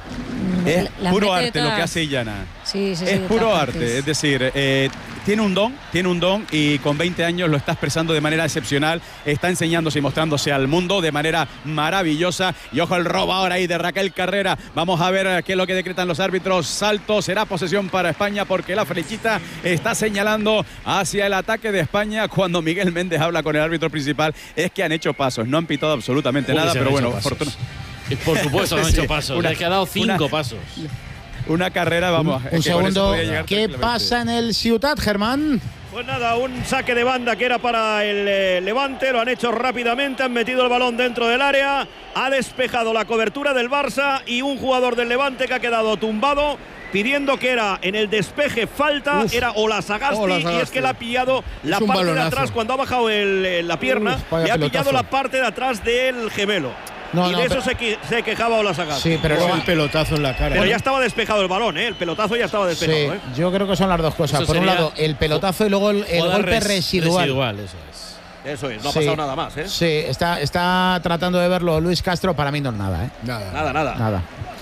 H: Es puro arte lo que hace Illana.
E: Sí, sí, sí,
H: es puro arte, es decir, eh, tiene un don, tiene un don y con veinte años lo está expresando de manera excepcional, está enseñándose y mostrándose al mundo de manera maravillosa. Y ojo el robo ahora ahí de Raquel Carrera. Vamos a ver qué es lo que decretan los árbitros. Salto, será posesión para España porque la flechita está señalando hacia el ataque de España. Cuando Miguel Méndez habla con el árbitro principal es que han hecho pasos, no han pitado absolutamente Uy, nada, pero bueno, fortuna.
D: Por supuesto, no han hecho pasos. Una, es que ha dado cinco una, pasos.
H: Una carrera, vamos.
B: Un, un segundo. ¿Qué pasa en el Ciutat, Germán?
I: Pues nada, un saque de banda que era para el eh, Levante. Lo han hecho rápidamente. Han metido el balón dentro del área. Ha despejado la cobertura del Barça. Y un jugador del Levante que ha quedado tumbado, pidiendo que era en el despeje falta. Uf. Era Olasagasti. Y es que le ha pillado la parte balonazo. de atrás. Cuando ha bajado el, la pierna, Uf, le ha pelotazo. pillado la parte de atrás del gemelo. No, y no, de eso pero... se, se quejaba Olasagasti.
B: Sí, pero luego
J: el pelotazo en la cara.
I: Pero ya estaba despejado el balón, ¿eh? El pelotazo ya estaba despejado. Sí, ¿eh?
B: Yo creo que son las dos cosas. Eso Por un lado, el pelotazo y luego el, el golpe residual.
D: residual. Eso es.
I: Eso es, no ha
B: sí,
I: pasado nada más, ¿eh?
B: Sí, está, está tratando de verlo Luis Castro. Para mí no es nada, ¿eh?
I: Nada, nada. Nada.
B: nada.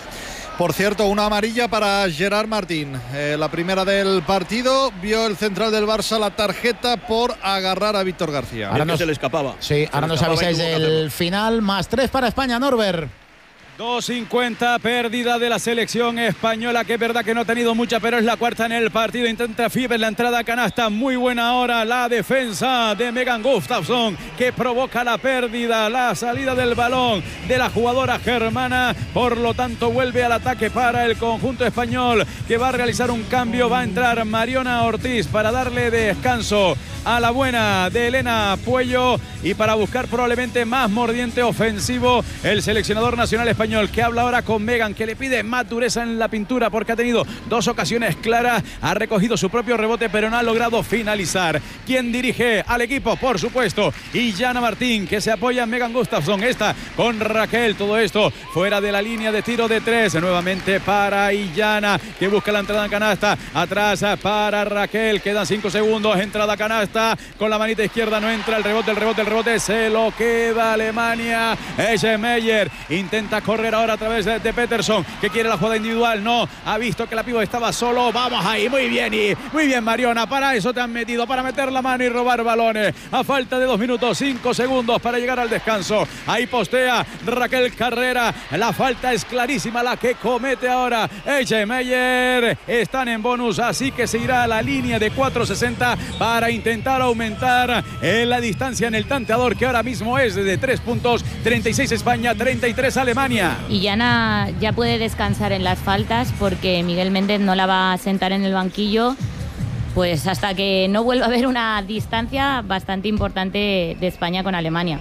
A: Por cierto, una amarilla para Gerard Martín. Eh, la primera del partido. Vio el central del Barça la tarjeta por agarrar a Víctor García.
I: Ahora nos, se le escapaba.
B: Sí,
I: se
B: ahora nos avisáis del final. Más tres para España, Norbert.
H: dos cincuenta, pérdida de la selección española, que es verdad que no ha tenido mucha, pero es la cuarta en el partido. Intenta Fiber la entrada a canasta, muy buena ahora la defensa de Megan Gustafsson, que provoca la pérdida, la salida del balón de la jugadora germana. Por lo tanto, vuelve al ataque para el conjunto español, que va a realizar un cambio. Va a entrar Mariona Ortiz para darle descanso a la buena de Elena Puello y para buscar probablemente más mordiente ofensivo el seleccionador nacional español, que habla ahora con Megan, que le pide más dureza en la pintura porque ha tenido dos ocasiones claras, ha recogido su propio rebote pero no ha logrado finalizar. ¿Quién dirige al equipo? Por supuesto, Illana Martín, que se apoya en Megan Gustafsson, esta con Raquel. Todo esto fuera de la línea de tiro de tres, nuevamente para Illana, que busca la entrada en canasta, atrás para Raquel, quedan cinco segundos, entrada a canasta con la manita izquierda, no entra, el rebote, el rebote, el rebote, se lo queda Alemania. Meyer intenta correr ahora a través de, de Peterson, que quiere la jugada individual, no, ha visto que la pívot estaba solo, vamos ahí, muy bien, y muy bien Mariona, para eso te han metido, para meter la mano y robar balones, a falta de dos minutos, cinco segundos para llegar al descanso. Ahí postea Raquel Carrera, la falta es clarísima la que comete ahora Meyer. Están en bonus, así que se irá a la línea de cuatro sesenta para intentar aumentar en la distancia en el tanteador, que ahora mismo es de tres puntos. Treinta y seis España, treinta y tres Alemania.
K: Y Yana ya puede descansar en las faltas porque Miguel Méndez no la va a sentar en el banquillo, pues hasta que no vuelva a haber una distancia bastante importante de España con Alemania.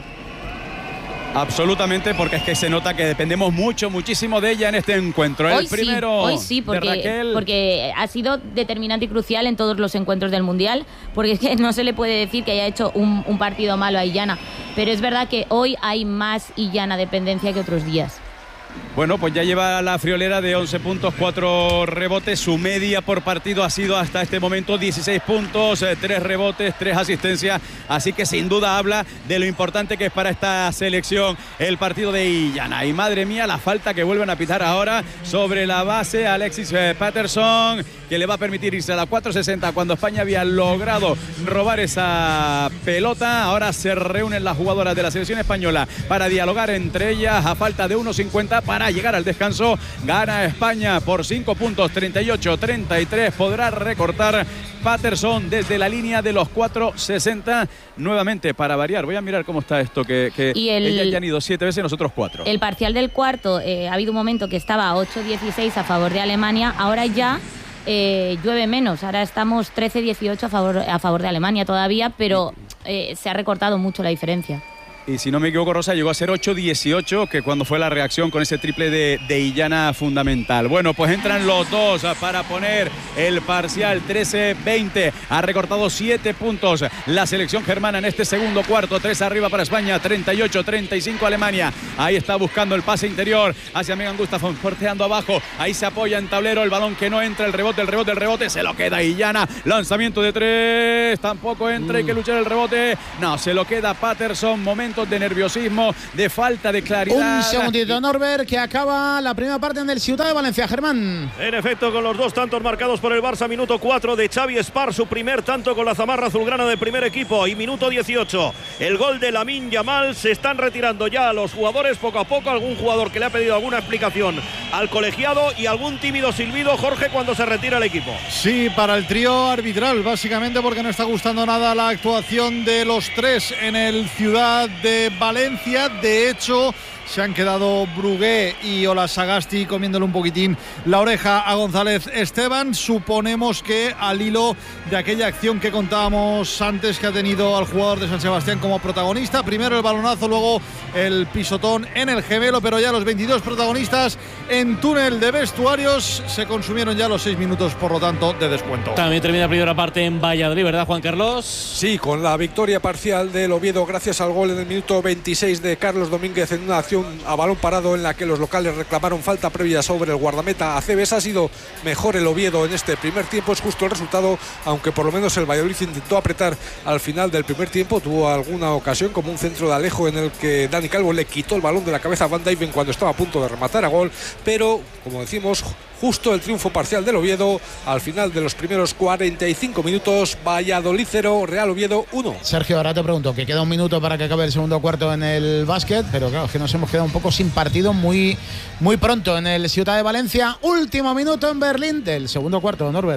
H: Absolutamente, porque es que se nota que dependemos mucho, muchísimo de ella en este encuentro.
K: Hoy
H: el primero
K: sí, hoy sí, porque,
H: de Raquel.
K: porque ha sido determinante y crucial en todos los encuentros del Mundial, porque es que no se le puede decir que haya hecho un, un partido malo a Illana, pero es verdad que hoy hay más Illana dependencia que otros días.
H: Bueno, pues ya lleva la friolera de once puntos, cuatro rebotes. Su media por partido ha sido hasta este momento dieciséis puntos, tres rebotes, tres asistencias. Así que sin duda habla de lo importante que es para esta selección el partido de Illana. Y madre mía, la falta que vuelven a pitar ahora sobre la base Alexis Patterson, que le va a permitir irse a la cuatro sesenta cuando España había logrado robar esa pelota. Ahora se reúnen las jugadoras de la selección española para dialogar entre ellas a falta de uno cincuenta para llegar al descanso. Gana España por cinco puntos, treinta y ocho a treinta y tres. Podrá recortar Patterson desde la línea de los cuatro sesenta. Nuevamente, para variar, voy a mirar cómo está esto, que, que
K: y el,
H: ellas ya han ido siete veces, nosotros cuatro.
K: El parcial del cuarto, eh, ha habido un momento que estaba ocho dieciséis a favor de Alemania, ahora ya eh, llueve menos, ahora estamos trece dieciocho a favor, a favor de Alemania todavía, pero eh, se ha recortado mucho la diferencia.
H: Y si no me equivoco, Rosa, llegó a ser ocho dieciocho, que cuando fue la reacción con ese triple de, de Illana fundamental. Bueno, pues entran los dos para poner el parcial trece veinte. Ha recortado siete puntos la selección germana en este segundo cuarto. tres arriba para España, treinta y ocho treinta y cinco Alemania. Ahí está buscando el pase interior hacia Megan Gustafsson, porteando abajo. Ahí se apoya en tablero, el balón que no entra, el rebote, el rebote, el rebote. Se lo queda Illana. Lanzamiento de tres. Tampoco entra, hay que luchar el rebote. No, se lo queda Patterson. Momento de nerviosismo, de falta de claridad.
B: Un segundito, Norbert, que acaba la primera parte en el Ciutat de Valencia. Germán.
I: En efecto, con los dos tantos marcados por el Barça, minuto cuatro de Xavi Espar, su primer tanto con la zamarra azulgrana del primer equipo, y minuto dieciocho, el gol de Lamine Yamal. Se están retirando ya los jugadores poco a poco, algún jugador que le ha pedido alguna explicación al colegiado y algún tímido silbido, Jorge, cuando se retira el equipo.
A: Sí, para el trío arbitral, básicamente porque no está gustando nada la actuación de los tres en el Ciudad de Valencia. De hecho, se han quedado Brugué y Ola Sagasti comiéndole un poquitín la oreja a González Esteban. Suponemos que al hilo de aquella acción que contábamos antes, que ha tenido al jugador de San Sebastián como protagonista. Primero el balonazo, luego el pisotón en el gemelo, pero ya los veintidós protagonistas en túnel de vestuarios. Se consumieron ya los seis minutos, por lo tanto, de descuento.
D: También termina la primera parte en Valladolid, ¿verdad, Juan Carlos?
G: Sí, con la victoria parcial del Oviedo gracias al gol en el minuto veintiséis de Carlos Domínguez en una acción a balón parado en la que los locales reclamaron falta previa sobre el guardameta Aceves. Ha sido mejor el Oviedo en este primer tiempo, es justo el resultado, aunque por lo menos el Valladolid intentó apretar al final del primer tiempo. Tuvo alguna ocasión, como un centro de Alejo en el que Dani Calvo le quitó el balón de la cabeza a Van Dijven cuando estaba a punto de rematar a gol, pero como decimos, justo el triunfo parcial del Oviedo al final de los primeros cuarenta y cinco minutos. Valladolid cero, Real Oviedo uno.
B: Sergio, ahora te pregunto, que queda un minuto para que acabe el segundo cuarto en el básquet, pero claro, es que nos hemos quedado un poco sin partido muy, muy pronto en el Ciutat de Valencia. Último minuto en Berlín del segundo cuarto, Norbert.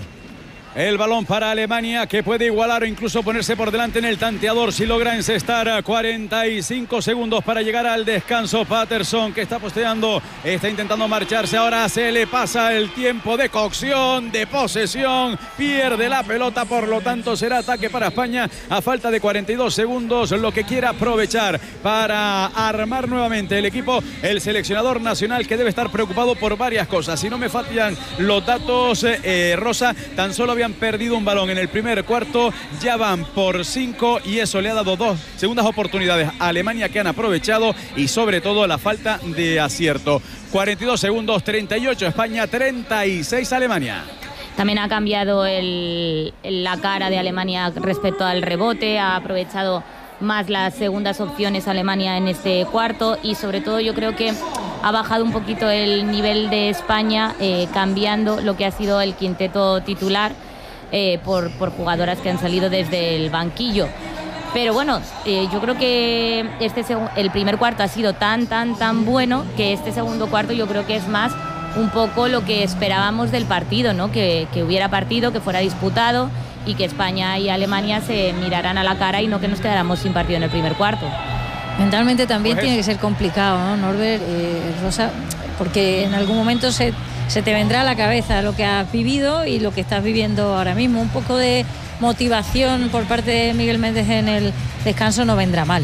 H: El balón para Alemania, que puede igualar o incluso ponerse por delante en el tanteador si logra encestar. Cuarenta y cinco segundos para llegar al descanso. Patterson, que está posteando, está intentando marcharse. Ahora se le pasa el tiempo de cocción, de posesión. Pierde la pelota, por lo tanto será ataque para España a falta de cuarenta y dos segundos. Lo que quiera aprovechar para armar nuevamente el equipo el seleccionador nacional, que debe estar preocupado por varias cosas. Si no me fallan los datos, eh, Rosa, tan solo había perdido un balón en el primer cuarto, ya van por cinco y eso le ha dado dos segundas oportunidades a Alemania, que han aprovechado, y sobre todo la falta de acierto. cuarenta y dos segundos, treinta y ocho España, treinta y seis Alemania.
K: También ha cambiado el, la cara de Alemania respecto al rebote, ha aprovechado más las segundas opciones Alemania en este cuarto, y sobre todo yo creo que ha bajado un poquito el nivel de España, eh, cambiando lo que ha sido el quinteto titular eh, por, por jugadoras que han salido desde el banquillo. Pero bueno, eh, yo creo que este el primer cuarto ha sido tan, tan, tan bueno que este segundo cuarto yo creo que es más un poco lo que esperábamos del partido, ¿no? Que, que hubiera partido, que fuera disputado y que España y Alemania se miraran a la cara y no que nos quedáramos sin partido en el primer cuarto.
E: Mentalmente también
H: Pues
E: tiene que ser complicado, ¿no, Norbert, eh, Rosa? Porque en algún momento se, se te vendrá a la cabeza lo que has vivido y lo que estás viviendo ahora mismo. Un poco de motivación por parte de Miguel Méndez en el descanso no vendrá mal.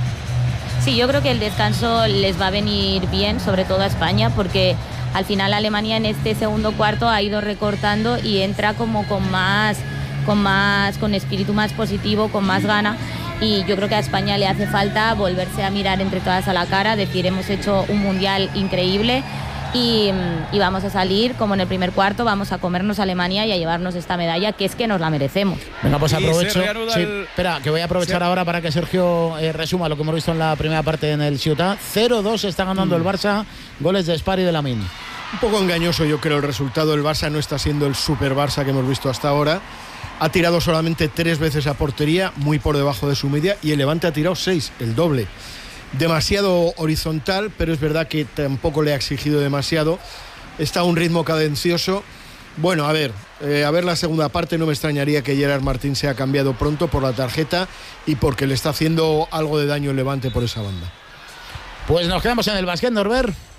K: Sí, yo creo que el descanso les va a venir bien, sobre todo a España, porque al final Alemania en este segundo cuarto ha ido recortando y entra como con más, con más, con espíritu más positivo, con más gana. Y yo creo que a España le hace falta volverse a mirar entre todas a la cara, decir, hemos hecho un mundial increíble y, y vamos a salir como en el primer cuarto, vamos a comernos a Alemania y a llevarnos esta medalla, que es que nos la merecemos.
B: Venga, pues
H: Y
B: aprovecho.
H: se reanuda
B: Sí,
H: el-
B: espera, que voy a aprovechar
H: Se-
B: ahora para que Sergio eh, resuma lo que hemos visto en la primera parte en el Ciutat. cero dos está ganando el Barça, goles de Espar y de Lamine.
J: Un poco engañoso, yo creo, el resultado. El Barça no está siendo el super Barça que hemos visto hasta ahora. Ha tirado solamente tres veces a portería, muy por debajo de su media, y el Levante ha tirado seis, el doble. Demasiado horizontal, pero es verdad que tampoco le ha exigido demasiado. Está a un ritmo cadencioso. Bueno, a ver, eh, a ver la segunda parte. No me extrañaría que Gerard Martín se ha cambiado pronto por la tarjeta y porque le está haciendo algo de daño el Levante por esa banda.
B: Pues nos quedamos en el básquet, Norbert.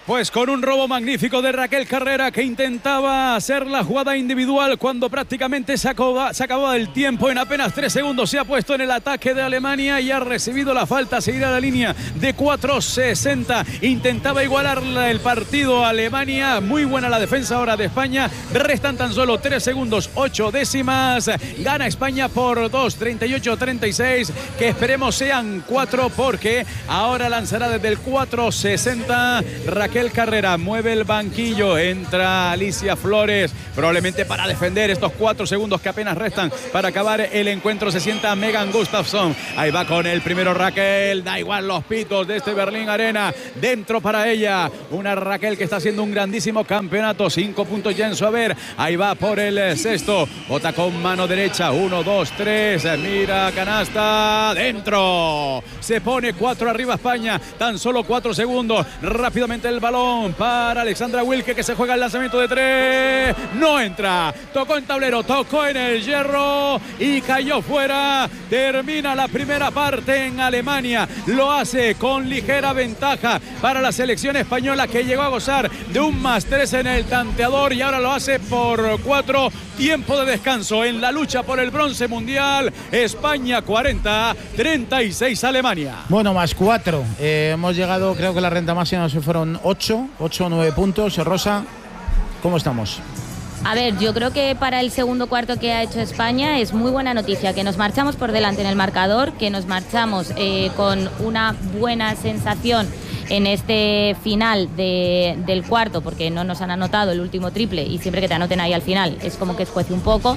H: Pues con un robo magnífico de Raquel Carrera, que intentaba hacer la jugada individual cuando prácticamente se acababa, se acababa el tiempo. En apenas tres segundos se ha puesto en el ataque de Alemania y ha recibido la falta. Seguirá la línea de cuatro sesenta. Intentaba igualar el partido Alemania. Muy buena la defensa ahora de España. Restan tan solo tres segundos, ocho décimas. Gana España por dos, treinta y ocho a treinta y seis. Que esperemos sean cuatro, porque ahora lanzará desde el cuatro sesenta Raquel Raquel Carrera. Mueve el banquillo, entra Alicia Flores, probablemente para defender estos cuatro segundos que apenas restan para acabar el encuentro. Se sienta Megan Gustafsson, ahí va con el primero Raquel, da igual los pitos de este Berlín Arena, dentro para ella, una Raquel que está haciendo un grandísimo campeonato, cinco puntos ya en su haber, ahí va por el sexto, bota con mano derecha, uno, dos, tres, mira, canasta, dentro, se pone cuatro arriba España, tan solo cuatro segundos, rápidamente el balón para Alexandra Wilke, que se juega el lanzamiento de tres, no entra, tocó en tablero, tocó en el hierro y cayó fuera. Termina la primera parte en Alemania, lo hace con ligera ventaja para la selección española, que llegó a gozar de un más tres en el tanteador y ahora lo hace por cuatro. Tiempo de descanso en la lucha por el bronce mundial. España cuarenta, treinta y seis Alemania.
B: Bueno, más cuatro. Eh, hemos llegado, creo que la renta máxima se fueron ocho, ocho o nueve puntos. Rosa, ¿cómo estamos?
K: A ver, yo creo que para el segundo cuarto que ha hecho España es muy buena noticia, que nos marchamos por delante en el marcador, que nos marchamos eh, con una buena sensación en este final de, del cuarto, porque no nos han anotado el último triple y siempre que te anoten ahí al final es como que escuece un poco.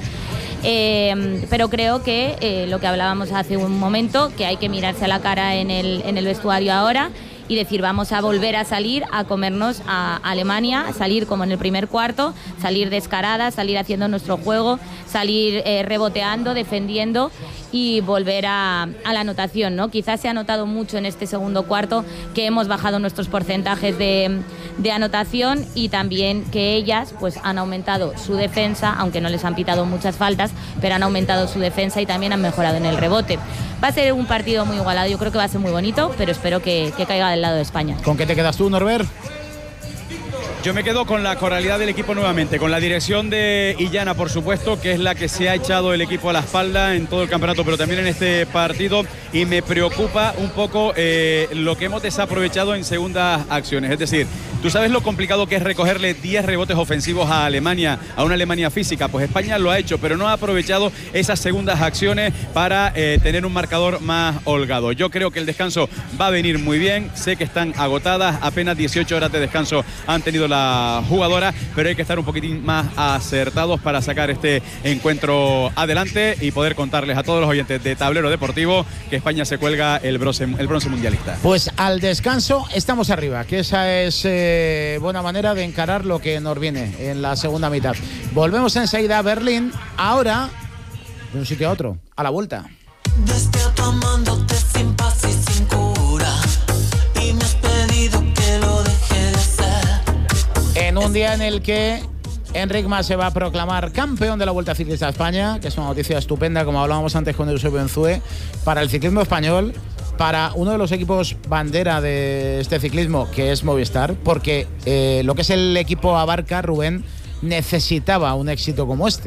K: Eh, pero creo que eh, lo que hablábamos hace un momento, que hay que mirarse a la cara en el, en el vestuario ahora y decir, vamos a volver a salir a comernos a Alemania, salir como en el primer cuarto, salir descaradas, salir haciendo nuestro juego, salir eh, reboteando, defendiendo y volver a, a la anotación, ¿no? Quizás se ha notado mucho en este segundo cuarto que hemos bajado nuestros porcentajes de, de anotación y también que ellas pues han aumentado su defensa, aunque no les han pitado muchas faltas, pero han aumentado su defensa y también han mejorado en el rebote. Va a ser un partido muy igualado, yo creo que va a ser muy bonito, pero espero que, que caiga del lado de España.
B: ¿Con qué te quedas tú, Norbert?
H: Yo me quedo con la coralidad del equipo nuevamente, con la dirección de Illana, por supuesto, que es la que se ha echado el equipo a la espalda en todo el campeonato, pero también en este partido, y me preocupa un poco eh, lo que hemos desaprovechado en segundas acciones. Es decir, tú sabes lo complicado que es recogerle diez rebotes ofensivos a Alemania, a una Alemania física. Pues España lo ha hecho, pero no ha aprovechado esas segundas acciones para eh, tener un marcador más holgado. Yo creo que el descanso va a venir muy bien, sé que están agotadas, apenas dieciocho horas de descanso han tenido la la jugadora, pero hay que estar un poquitín más acertados para sacar este encuentro adelante y poder contarles a todos los oyentes de Tablero Deportivo que España se cuelga el bronce, el bronce mundialista.
B: Pues al descanso estamos arriba, que esa es eh, buena manera de encarar lo que nos viene en la segunda mitad. Volvemos enseguida a Berlín, ahora de un sitio a otro, a la vuelta.
L: Despierto amándote sin paz y sin cura, y me has pedido que lo deje de hacer.
B: En un día en el que Enric Mas se va a proclamar campeón de la Vuelta Ciclista a España, que es una noticia estupenda, como hablábamos antes con Eusebio Enzue, para el ciclismo español, para uno de los equipos bandera de este ciclismo, que es Movistar, porque eh, lo que es el equipo Abarca, Rubén, necesitaba un éxito como este.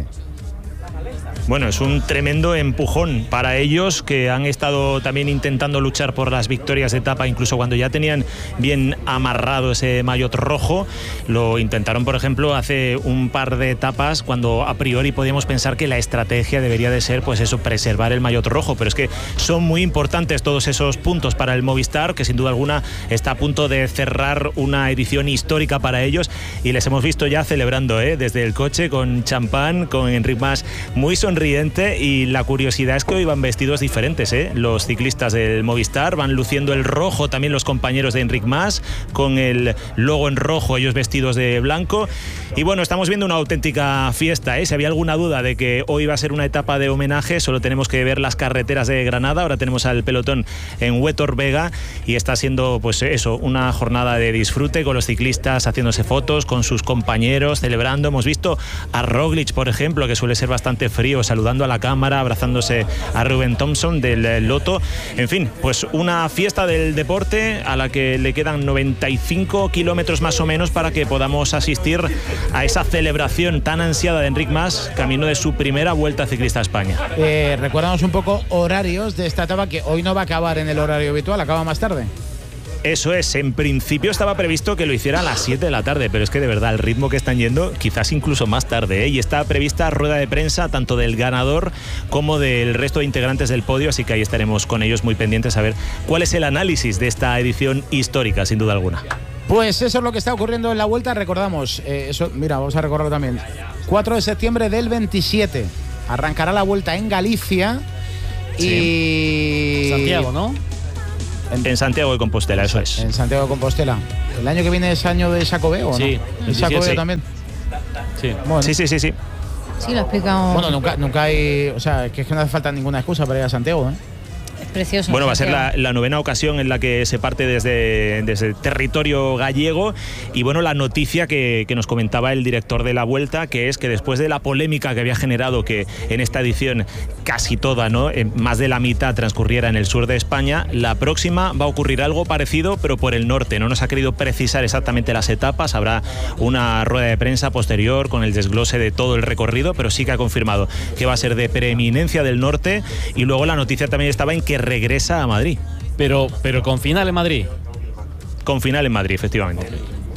M: Bueno, es un tremendo empujón para ellos, que han estado también intentando luchar por las victorias de etapa, incluso cuando ya tenían bien amarrado ese maillot rojo. Lo intentaron, por ejemplo, hace un par de etapas, cuando a priori podíamos pensar que la estrategia debería de ser, pues eso, preservar el maillot rojo, pero es que son muy importantes todos esos puntos para el Movistar, que sin duda alguna está a punto de cerrar una edición histórica para ellos, y les hemos visto ya celebrando, ¿eh? Desde el coche, con champán, con Enric Mas muy sonriente. Y la curiosidad es que hoy van vestidos diferentes, ¿eh? Los ciclistas del Movistar van luciendo el rojo, también los compañeros de Enric Mas, con el logo en rojo, ellos vestidos de blanco. Y bueno, estamos viendo una auténtica fiesta, ¿eh? Si había alguna duda de que hoy va a ser una etapa de homenaje, solo tenemos que ver las carreteras de Granada. Ahora tenemos al pelotón en Huétor Vega y está siendo, pues eso, una jornada de disfrute, con los ciclistas haciéndose fotos con sus compañeros, celebrando. Hemos visto a Roglic, por ejemplo, que suele ser bastante frío, saludando a la cámara, abrazándose a Rubén Thompson del Lotto. En fin, pues una fiesta del deporte a la que le quedan noventa y cinco kilómetros más o menos para que podamos asistir a esa celebración tan ansiada de Enric Mas, camino de su primera Vuelta Ciclista a España.
B: Eh, recuérdamos un poco horarios de esta etapa, que hoy no va a acabar en el horario habitual, acaba más tarde.
M: Eso es, en principio estaba previsto que lo hiciera a las siete de la tarde, pero es que de verdad el ritmo que están yendo quizás incluso más tarde, ¿eh? Y está prevista rueda de prensa tanto del ganador como del resto de integrantes del podio, así que ahí estaremos con ellos muy pendientes a ver cuál es el análisis de esta edición histórica, sin duda alguna.
B: Pues eso es lo que está ocurriendo en la Vuelta, recordamos, eh, eso, mira, vamos a recordarlo también, cuatro de septiembre del veintisiete, arrancará la Vuelta en Galicia y...
D: Sí. Santiago, ¿no?
M: En, en Santiago de Compostela, eso es.
B: En Santiago de Compostela. ¿El año que viene es año de Xacobeo, o no?
D: Sí.
B: ¿Es Xacobeo
M: sí.
B: también?
D: Sí.
B: Bueno.
M: Sí, sí, sí, sí.
E: Sí, lo explicamos.
B: Bueno, nunca, nunca hay... O sea, que es que no hace falta ninguna excusa para ir a Santiago, ¿eh?
E: Es precioso.
M: Bueno, va a ser la,
E: Santiago.
M: la novena ocasión en la que se parte desde, desde territorio gallego. Y bueno, la noticia que, que nos comentaba el director de la Vuelta, que es que después de la polémica que había generado que en esta edición casi toda, ¿no?, eh, más de la mitad transcurriera en el sur de España, la próxima va a ocurrir algo parecido, pero por el norte. No nos ha querido precisar exactamente las etapas. Habrá una rueda de prensa posterior con el desglose de todo el recorrido, pero sí que ha confirmado que va a ser de preeminencia del norte. Y luego la noticia también estaba en que regresa a Madrid.
D: Pero, pero con final en Madrid.
M: Con final en Madrid, efectivamente.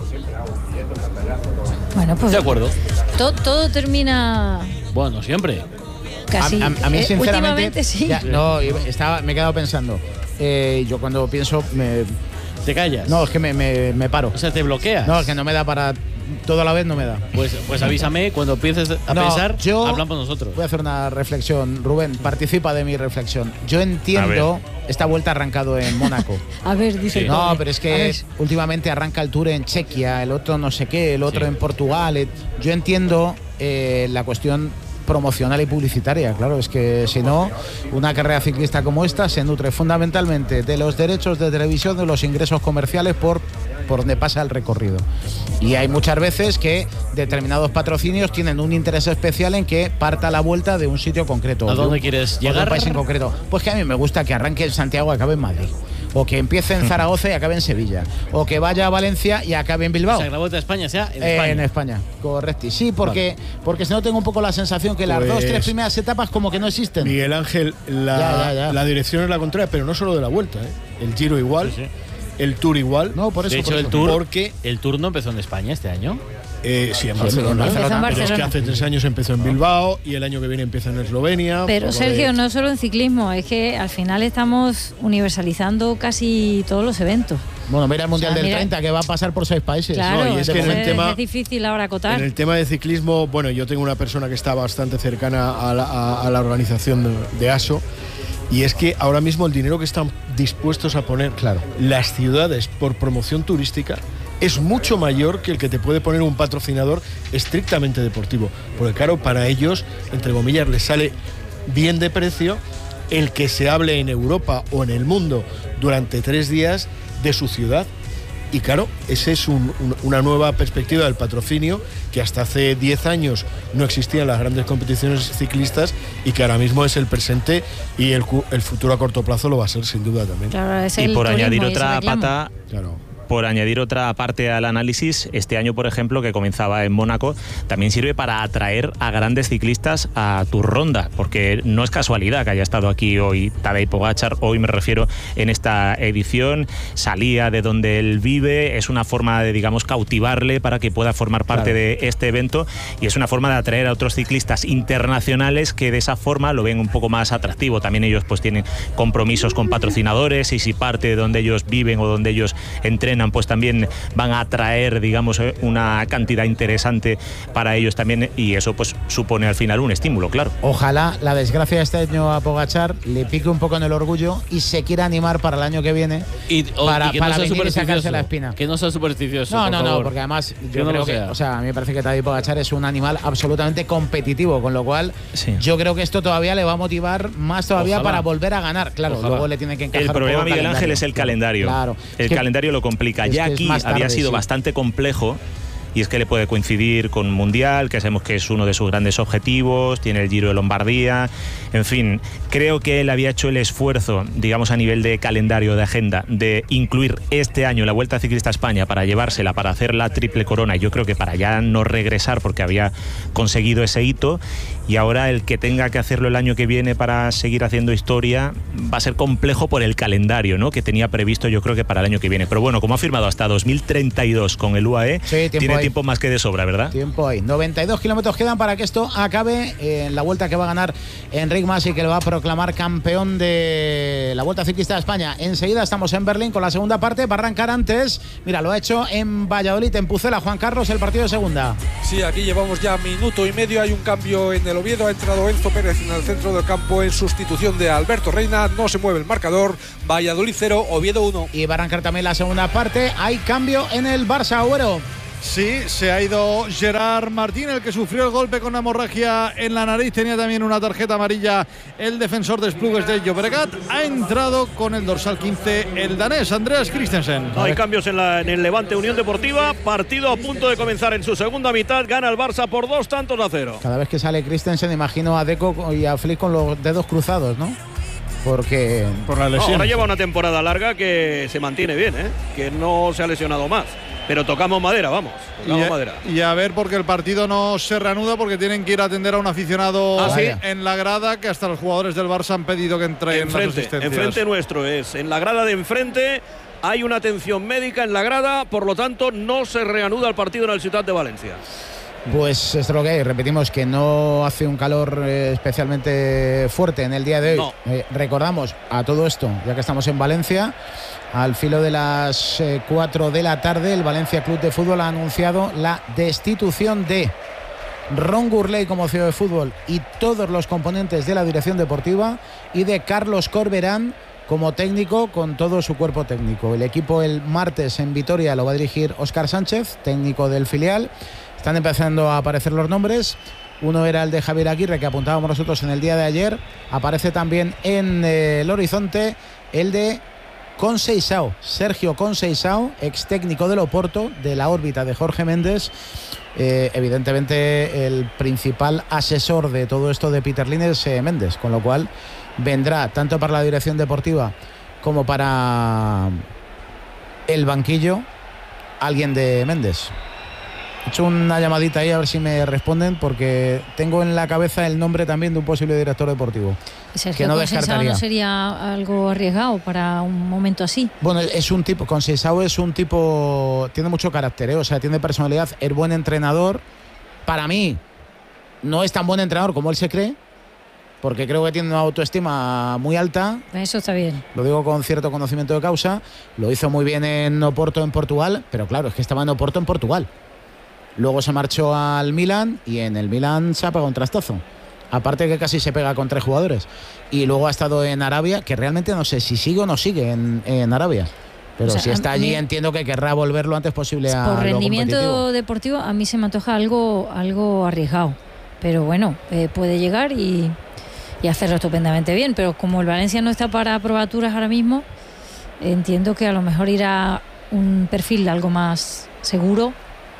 E: Bueno, pues.
D: De acuerdo.
E: To, todo termina.
D: Bueno, siempre.
E: Casi.
B: A, a, a mí,
E: eh,
B: sinceramente.
E: últimamente sí.
B: Ya, no, estaba, me he quedado pensando. Eh, yo cuando pienso. Me,
D: ¿Te callas?
B: No, es que me, me, me paro.
D: O sea, te bloqueas.
B: No, es que no me da para. Todo a la vez no me da.
D: Pues, pues avísame cuando empieces a
B: No,
D: pensar,
B: yo
D: hablamos nosotros.
B: Voy a hacer una reflexión. Rubén, participa de mi reflexión. Yo entiendo esta Vuelta ha arrancado en Mónaco.
E: A ver, dice.
B: Sí. No, pero es
E: A
B: que
E: ver.
B: últimamente arranca el Tour en Chequia, el otro no sé qué, el otro
D: Sí.
B: en Portugal. eh. Yo entiendo eh, la cuestión promocional y publicitaria, claro, es que si no, una carrera ciclista como esta se nutre fundamentalmente de los derechos de televisión, de los ingresos comerciales por, por donde pasa el recorrido. Y hay muchas veces que determinados patrocinios tienen un interés especial en que parta la Vuelta de un sitio concreto.
D: ¿A
B: de
D: dónde
B: un-
D: quieres
B: o de un
D: llegar?
B: país en concreto. Pues que a mí me gusta que arranque en Santiago y acabe en Madrid. O que empiece en Zaragoza y acabe en Sevilla. O que vaya a Valencia y acabe en Bilbao.
D: O sea, que la Vuelta a España sea en
B: Eh,
D: España.
B: En España, correcto. Y sí, porque, porque si no tengo un poco la sensación que las
J: Pues-
B: dos, tres primeras etapas como que no existen.
J: Miguel Ángel, la,
B: Ya, ya, ya.
J: la dirección es la contraria, pero no solo de la Vuelta, ¿eh? El Giro igual,
D: Sí, sí.
J: el Tour igual.
B: No, por eso.
D: De hecho,
B: por
D: el
B: eso.
D: Tour,
J: Porque-
D: el Tour no empezó en España este año.
J: Eh, sí, en
B: Sí,
J: Barcelona.
B: en Barcelona.
E: Empezó en
J: Pero es que
E: Barcelona.
J: hace tres años empezó en Bilbao y el año que viene empieza en Eslovenia.
E: Pero
J: por lo
E: Sergio,
J: de-
E: no solo en ciclismo, es que al final estamos universalizando casi todos los eventos.
B: Bueno, mira el Mundial
E: O sea,
B: del
E: mira-
B: treinta que va a pasar por seis países.
E: Claro,
J: no, y es que en el
E: entonces
J: tema-
E: es difícil ahora acotar.
J: En el tema de ciclismo, bueno, yo tengo una persona que está bastante cercana a la, a- a la organización de, de A S O, y es que ahora mismo el dinero que están dispuestos a poner
B: Claro.
J: las ciudades por promoción turística es mucho mayor que el que te puede poner un patrocinador estrictamente deportivo. Porque claro, para ellos, entre comillas, les sale bien de precio el que se hable en Europa o en el mundo durante tres días de su ciudad. Y claro, esa es un- un- una nueva perspectiva del patrocinio que hasta hace diez años no existían las grandes competiciones ciclistas y que ahora mismo es el presente y el, cu- el futuro a corto plazo lo va a ser sin duda también.
E: Claro, es
M: Y
E: el
M: por
E: turismo
M: añadir
E: y ese
M: otra
E: reclamo.
M: pata,
J: Claro.
M: por añadir otra parte al análisis, este año, por ejemplo, que comenzaba en Mónaco, también sirve para atraer a grandes ciclistas a tu ronda, porque no es casualidad que haya estado aquí hoy Tadej Pogačar, hoy me refiero en esta edición, salía de donde él vive, es una forma de, digamos, cautivarle para que pueda formar parte
B: Claro.
M: de este evento, y es una forma de atraer a otros ciclistas internacionales que de esa forma lo ven un poco más atractivo. También ellos pues tienen compromisos con patrocinadores, y si parte de donde ellos viven o donde ellos entrenan, pues también van a atraer, digamos, una cantidad interesante para ellos también, y eso pues supone al final un estímulo, claro.
B: Ojalá la desgracia de este año a Pogačar le pique un poco en el orgullo y se quiera animar para el año que viene
D: Y, o-
B: para,
D: y que
B: para
D: no sea
B: venir y sacarse
D: supersticioso.
B: la espina.
D: Que no sea supersticioso.
B: No,
D: por
B: no, no,
D: favor.
B: porque además
D: Que
B: yo
D: no
B: creo
D: lo
B: que,
D: sea.
B: o sea, a mí me parece que Tadej Pogačar es un animal absolutamente competitivo, con lo cual
M: Sí.
B: yo creo que esto todavía le va a motivar más todavía
D: Ojalá.
B: para volver a ganar. Claro,
D: Ojalá.
B: luego le tiene que encajar
M: El
B: un
M: problema,
B: poco
M: Miguel Ángel,
B: calendario.
M: es el calendario.
B: Claro.
M: El
B: Es que-
M: calendario lo complica.
B: es
M: Ya
B: que es
M: aquí
B: más
M: había
B: tarde,
M: sido
B: sí.
M: bastante complejo, y es que le puede coincidir con Mundial, que sabemos que es uno de sus grandes objetivos, tiene el Giro de Lombardía, en fin, creo que él había hecho el esfuerzo, digamos a nivel de calendario, de agenda, de incluir este año la Vuelta Ciclista a España para llevársela, para hacer la triple corona, y yo creo que para ya no regresar porque había conseguido ese hito, y ahora el que tenga que hacerlo el año que viene para seguir haciendo historia va a ser complejo por el calendario, ¿no?, que tenía previsto yo creo que para el año que viene, pero bueno, como ha firmado hasta dos mil treinta y dos con el U A E, sí, tiempo tiene ahí. Tiempo más que de sobra, ¿verdad?
B: Tiempo ahí, noventa y dos kilómetros quedan para que esto acabe en la Vuelta que va a ganar Enric Mas y que lo va a proclamar campeón de la Vuelta Ciclista de España. Enseguida estamos en Berlín con la segunda parte, va a arrancar antes, mira, lo ha hecho en Valladolid, en Pucela, Juan Carlos, el partido de segunda.
G: Sí, aquí llevamos ya minuto y medio, hay un cambio en el Oviedo, ha entrado Enzo Pérez en el centro del campo en sustitución de Alberto Reina, no se mueve el marcador, Valladolid cero, Oviedo uno.
B: Y va a arrancar también la segunda parte, hay cambio en el Barça, Agüero.
A: Sí, se ha ido Gerard Martín, el que sufrió el golpe con hemorragia en la nariz. Tenía también una tarjeta amarilla el defensor de Esplugues de Llobregat. Ha entrado con el dorsal quince el danés Andreas Christensen.
I: No hay cambios en, la, en el Levante Unión Deportiva. Partido a punto de comenzar en su segunda mitad. Gana el Barça por dos tantos a cero.
B: Cada vez que sale Christensen imagino a Deco y a Flick con los dedos cruzados, ¿no? Porque
I: por la lesión. No, ahora lleva una temporada larga que se mantiene bien, ¿eh? Que no se ha lesionado más. Pero tocamos madera, vamos. Tocamos
A: y, a,
I: madera.
A: y a ver, porque el partido no se reanuda, porque tienen que ir a atender a un aficionado
I: ¿Ah, sí?
A: en la grada, que hasta los jugadores del Barça han pedido que entre en las asistencias.
I: Enfrente nuestro es, en la grada de enfrente hay una atención médica en la grada, por lo tanto no se reanuda el partido en el Ciutat de Valencia.
B: Pues esto es lo que hay, repetimos que no hace un calor eh, especialmente fuerte en el día de hoy.
I: No.
B: Eh, recordamos a todo esto, ya que estamos en Valencia, al filo de las eh, cuatro de la tarde, el Valencia Club de Fútbol ha anunciado la destitución de Ron Gurley como C E O de fútbol y todos los componentes de la dirección deportiva, y de Carlos Corberán como técnico con todo su cuerpo técnico. El equipo el martes en Vitoria lo va a dirigir Óscar Sánchez, técnico del filial. Están empezando a aparecer los nombres. Uno era el de Javier Aguirre, que apuntábamos nosotros en el día de ayer. Aparece también en eh, el horizonte el de Conceição, Sergio Conceição, ex técnico del Oporto, de la órbita de Jorge Méndez. Eh, evidentemente el principal asesor de todo esto de Peter Lim es eh, Méndez, con lo cual vendrá tanto para la dirección deportiva como para el banquillo alguien de Méndez. He hecho una llamadita ahí a ver si me responden, porque tengo en la cabeza el nombre también de un posible director deportivo.
E: Sergio
B: que no
E: Conceição
B: descartaría.
E: ¿No sería algo arriesgado para un momento así?
B: Bueno, es un tipo, Conceição es un tipo, tiene mucho carácter, ¿eh? O sea, tiene personalidad, es buen entrenador. Para mí, no es tan buen entrenador como él se cree, porque creo que tiene una autoestima muy alta.
E: Eso está bien.
B: Lo digo con cierto conocimiento de causa. Lo hizo muy bien en Oporto, en Portugal, pero claro, es que estaba en Oporto, en Portugal. Luego se marchó al Milan y en el Milan se ha pegado un trastazo. Aparte que casi se pega con tres jugadores. Y luego ha estado en Arabia, que realmente no sé si sigue o no sigue en, en Arabia. Pero o sea, si está allí, entiendo que querrá volver lo antes posible a
E: por
B: lo
E: rendimiento
B: competitivo.
E: deportivo, a mí se me antoja algo, algo arriesgado. Pero bueno, eh, puede llegar y, y hacerlo estupendamente bien. Pero como el Valencia no está para probaturas ahora mismo, entiendo que a lo mejor irá un perfil algo más seguro.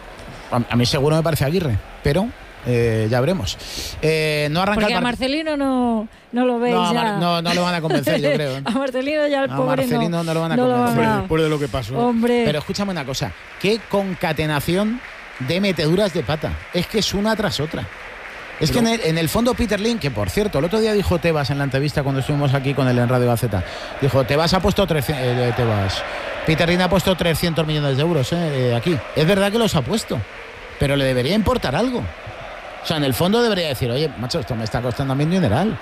B: A mí seguro me parece Aguirre, pero eh, ya veremos. Eh, no arranca
E: Porque
B: el
E: a Marcelino no, no lo veis
B: no,
E: ya.
B: No, no lo van a convencer, yo creo.
E: A Marcelino ya el
B: a
E: pobre
B: Marcelino
E: no,
B: no lo van a
E: no
B: convencer.
E: Lo
J: Después de lo que pasó.
E: Hombre.
B: Pero escúchame una cosa, qué concatenación de meteduras de pata. Es que es una tras otra. Es que en el, en el fondo Peter Lim, que por cierto, el otro día dijo Tebas en la entrevista cuando estuvimos aquí con él en Radio Gaceta, dijo, Tebas ha puesto trescientos, eh, Tebas. Peter Lim ha puesto trescientos millones de euros eh, aquí. Es verdad que los ha puesto, pero le debería importar algo. O sea, en el fondo debería decir, oye, macho, esto me está costando a mí un dineral.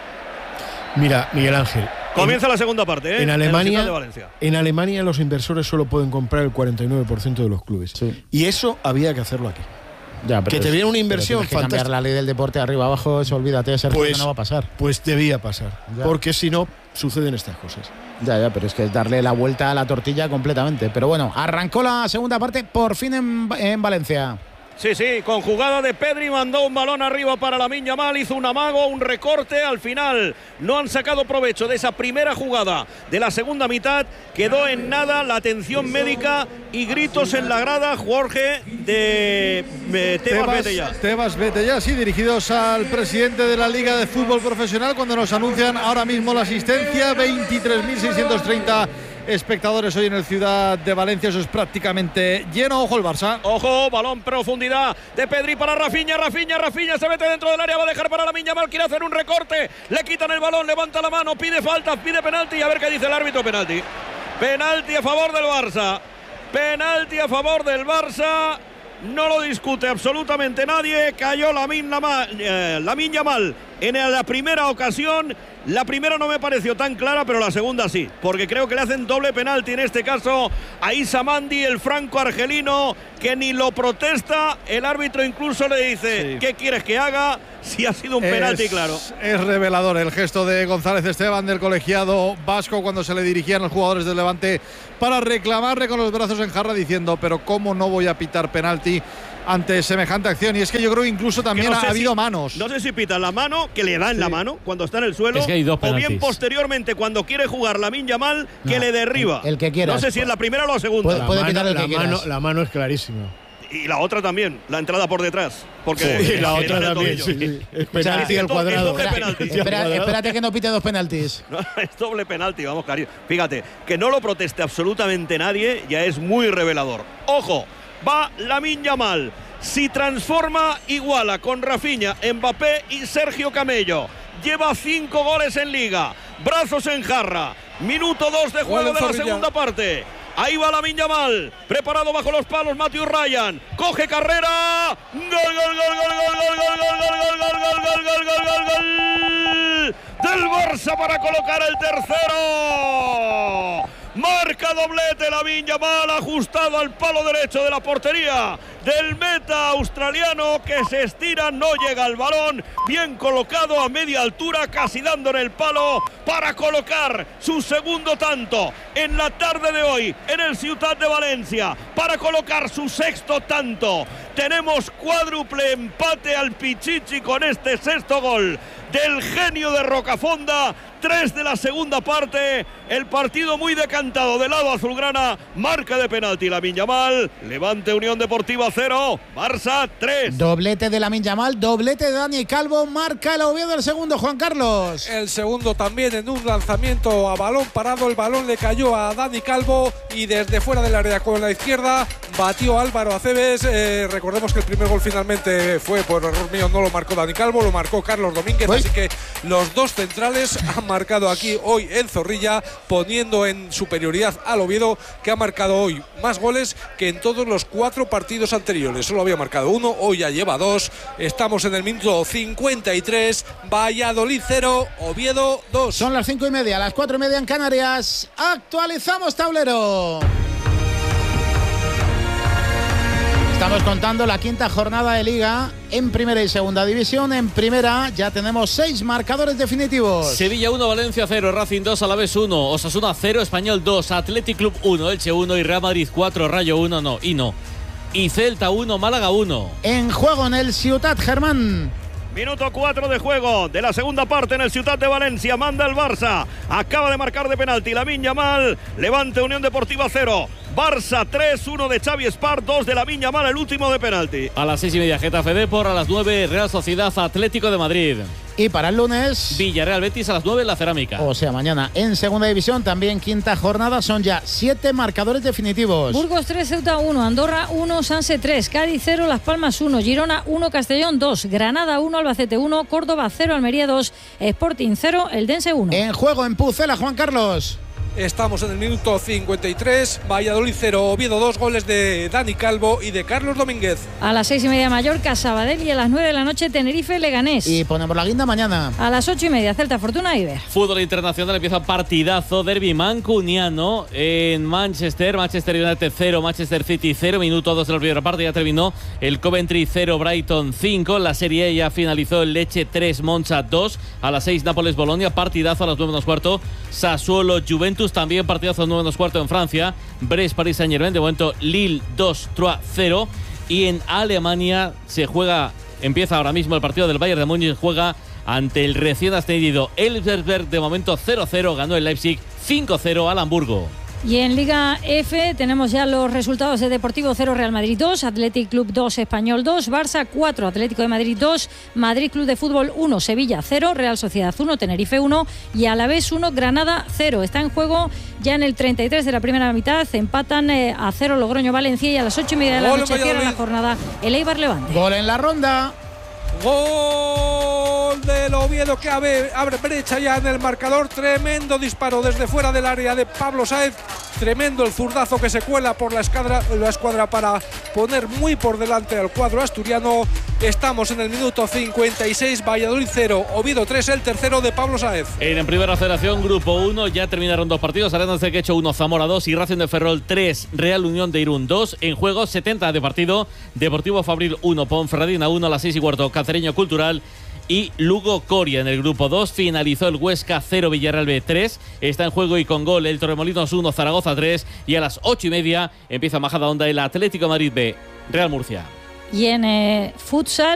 J: Mira, Miguel Ángel.
I: Comienza
J: en,
I: la segunda parte, ¿eh?
J: En Alemania,
I: en, de Valencia.
J: en Alemania los inversores solo pueden comprar el cuarenta y nueve por ciento de los clubes.
B: Sí.
J: Y eso había que hacerlo aquí.
B: Ya, pero
J: que te
B: es,
J: viene una inversión
B: pero fantástica. Cambiar la ley del deporte arriba abajo, eso olvídate, Sergio,
J: pues,
B: que no va a pasar.
J: Pues debía pasar, ya. Porque si no, suceden estas cosas.
B: Ya, ya, pero es que es darle la vuelta a la tortilla completamente. Pero bueno, arrancó la segunda parte por fin en, en Valencia.
I: Sí, sí, con jugada de Pedri, mandó un balón arriba para Lamine Yamal, hizo un amago, un recorte, al final no han sacado provecho de esa primera jugada de la segunda mitad, quedó en nada la atención médica y gritos en la grada, Jorge, de eh, Tebas Betella.
A: Tebas Betella, sí, dirigidos al presidente de la Liga de Fútbol Profesional cuando nos anuncian ahora mismo la asistencia, veintitrés mil seiscientos treinta espectadores hoy en el Ciudad de Valencia, eso es prácticamente lleno. Ojo el Barça.
I: Ojo, balón profundidad de Pedri para Rafinha, Rafinha, Rafinha se mete dentro del área, va a dejar para Lamine Yamal, quiere hacer un recorte, le quitan el balón, levanta la mano, pide falta, pide penalti y a ver qué dice el árbitro. Penalti. Penalti a favor del Barça. Penalti a favor del Barça. No lo discute absolutamente nadie. Cayó Lamine Yamal, eh, Lamine Yamal en la primera ocasión. La primera no me pareció tan clara, pero la segunda sí, porque creo que le hacen doble penalti en este caso a Issa Mandi, el franco-argelino, que ni lo protesta. El árbitro incluso le dice, sí, ¿qué quieres que haga? Si ha sido un es, penalti claro.
A: Es revelador el gesto de González Esteban, del colegiado vasco, cuando se le dirigían los jugadores del Levante para reclamarle con los brazos en jarra, diciendo, pero ¿cómo no voy a pitar penalti ante semejante acción? Y es que yo creo que incluso también
I: no
A: ha habido
I: si,
A: manos.
I: No sé si pita la mano, que le da en sí. la mano cuando está en el suelo,
D: es que hay dos
I: o bien posteriormente cuando quiere jugar Lamine Yamal, que
B: no,
I: le derriba.
B: El que quiera.
I: No sé si es la primera o la segunda.
J: Puede, puede pitar el que la, mano, la mano es clarísima.
I: Y la otra también, la entrada por detrás. Porque
J: sí, la otra también, sí, sí. Es penalti al cuadrado.
B: Espera, espérate que no pite dos penaltis.
I: No, es doble penalti, vamos, cariño. Fíjate, que no lo proteste absolutamente nadie ya es muy revelador. Ojo, va Lamine Yamal. Si transforma, iguala con Rafinha, Mbappé y Sergio Camello. Lleva cinco goles en Liga. Brazos en jarra. Minuto dos de juego de la segunda parte. Ahí va Lamine Yamal, preparado bajo los palos Matthew Ryan, coge carrera, gol, gol, gol, gol, gol, gol, gol, gol, gol, gol, gol, gol, gol, gol, gol, gol del Barça para colocar el tercero. Marca doblete Lamine Yamal, ajustado al palo derecho de la portería del meta australiano, que se estira, no llega al balón, bien colocado a media altura, casi dando en el palo para colocar su segundo tanto en la tarde de hoy en el Ciutat de Valencia, para colocar su sexto tanto. Tenemos cuádruple empate al Pichichi con este sexto gol del genio de Rocafonda. Tres de la segunda parte, el partido muy decantado del lado azulgrana, marca de penalti Lamine Yamal, Levante Unión Deportiva cero, Barça tres.
B: Doblete de Lamine Yamal, doblete de Dani Calvo, marca el Oviedo el segundo, Juan Carlos.
G: El segundo también en un lanzamiento a balón parado, el balón le cayó a Dani Calvo y desde fuera del área con la izquierda batió Álvaro Aceves. Eh, recordemos que el primer gol finalmente fue por error mío, no lo marcó Dani Calvo, lo marcó Carlos Domínguez, ¿Uy? Así que los dos centrales han marcado aquí hoy en Zorrilla, poniendo en superioridad al Oviedo, que ha marcado hoy más goles que en todos los cuatro partidos anteriores. Solo había marcado uno, hoy ya lleva dos. Estamos en el minuto cincuenta y tres, Valladolid cero, Oviedo dos.
B: Son las cinco y media, las cuatro y media en Canarias. Actualizamos tablero. Estamos contando la quinta jornada de Liga en primera y segunda división. En primera ya tenemos seis marcadores definitivos.
D: Sevilla uno, Valencia cero, Racing dos, Alavés uno, Osasuna cero, Español dos, Athletic Club uno, Elche uno y Real Madrid cuatro, Rayo uno, no, y no. Y Celta uno, Málaga uno.
B: En juego en el Ciutat, Germán.
I: Minuto cuatro de juego de la segunda parte en el Ciutat de Valencia. Manda el Barça. Acaba de marcar de penalti Lamine Yamal. Levante Unión Deportiva cero. Barça tres, uno de Xavi Espart, dos de Lamine Yamal, el último de penalti.
D: A las seis y media Getafe Depor, a las nueve Real Sociedad Atlético de Madrid.
B: Y para el lunes
D: Villarreal Betis a las nueve en la Cerámica.
B: O sea, mañana en segunda división, también quinta jornada, son ya siete marcadores definitivos.
E: Burgos tres, Ceuta uno, Andorra uno, Sanse tres, Cádiz cero, Las Palmas uno, Girona uno, Castellón dos, Granada uno, Albacete uno, Córdoba cero, Almería dos, Sporting cero, Eldense uno.
B: En juego en Pucela, Juan Carlos.
G: Estamos en el minuto cincuenta y tres, Valladolid cero, Oviedo dos, goles de Dani Calvo y de Carlos Domínguez.
E: A las seis y media Mallorca, Sabadell, y a las nueve de la noche Tenerife, Leganés.
B: Y ponemos la guinda mañana.
E: A las ocho y media Celta, Fortuna, Iber.
D: Fútbol internacional, empieza partidazo, derbi mancuniano en Manchester, Manchester United cero, Manchester City cero, minuto dos de la primera parte, ya terminó el Coventry cero, Brighton cinco, la Serie A ya finalizó el Lecce tres, Monza dos, a las seis Nápoles, Bolonia, partidazo a las nueve menos cuarto, Sassuolo, Juventus, también partidazo a las nueve menos cuarto en Francia, Brest, Paris Saint-Germain, de momento Lille dos, Troyes cero, Y en Alemania se juega, empieza ahora mismo el partido del Bayern de Múnich, juega ante el recién ascendido Elversberg. De momento cero cero, ganó el Leipzig cinco cero al Hamburgo.
E: Y en Liga F tenemos ya los resultados de Deportivo cero, Real Madrid dos, Athletic Club dos, Español dos, Barça cuatro, Atlético de Madrid dos, Madrid Club de Fútbol uno, Sevilla cero, Real Sociedad uno, Tenerife uno y Alavés uno, Granada cero. Está en juego ya en el treinta y tres de la primera mitad, empatan eh, a cero Logroño Valencia y a las ocho y media de la
G: Gol
E: noche cierra la jornada el Eibar Levante.
B: Gol en la ronda.
G: Gol del Oviedo que abre, abre brecha ya en el marcador. Tremendo disparo desde fuera del área de Pablo Sáez. Tremendo el zurdazo que se cuela por la escuadra, la escuadra para poner muy por delante al cuadro asturiano. Estamos en el minuto cincuenta y seis, Valladolid cero, Oviedo tres, el tercero de Pablo Sáez.
D: En Primera Federación, Grupo uno, ya terminaron dos partidos. Arenas de Quecho uno, Zamora dos y Racing de Ferrol tres, Real Unión de Irún dos. En juego setenta de partido, Deportivo Fabril uno, Ponferradina uno, a las seis y cuarto, Cacereño Cultural y Lugo Coria. En el grupo dos finalizó el Huesca cero, Villarreal B tres. Está en juego y con gol el Torremolinos uno, Zaragoza tres. Y a las ocho y media empieza Majadahonda el Atlético de Madrid B, Real Murcia.
E: Y en eh, futsal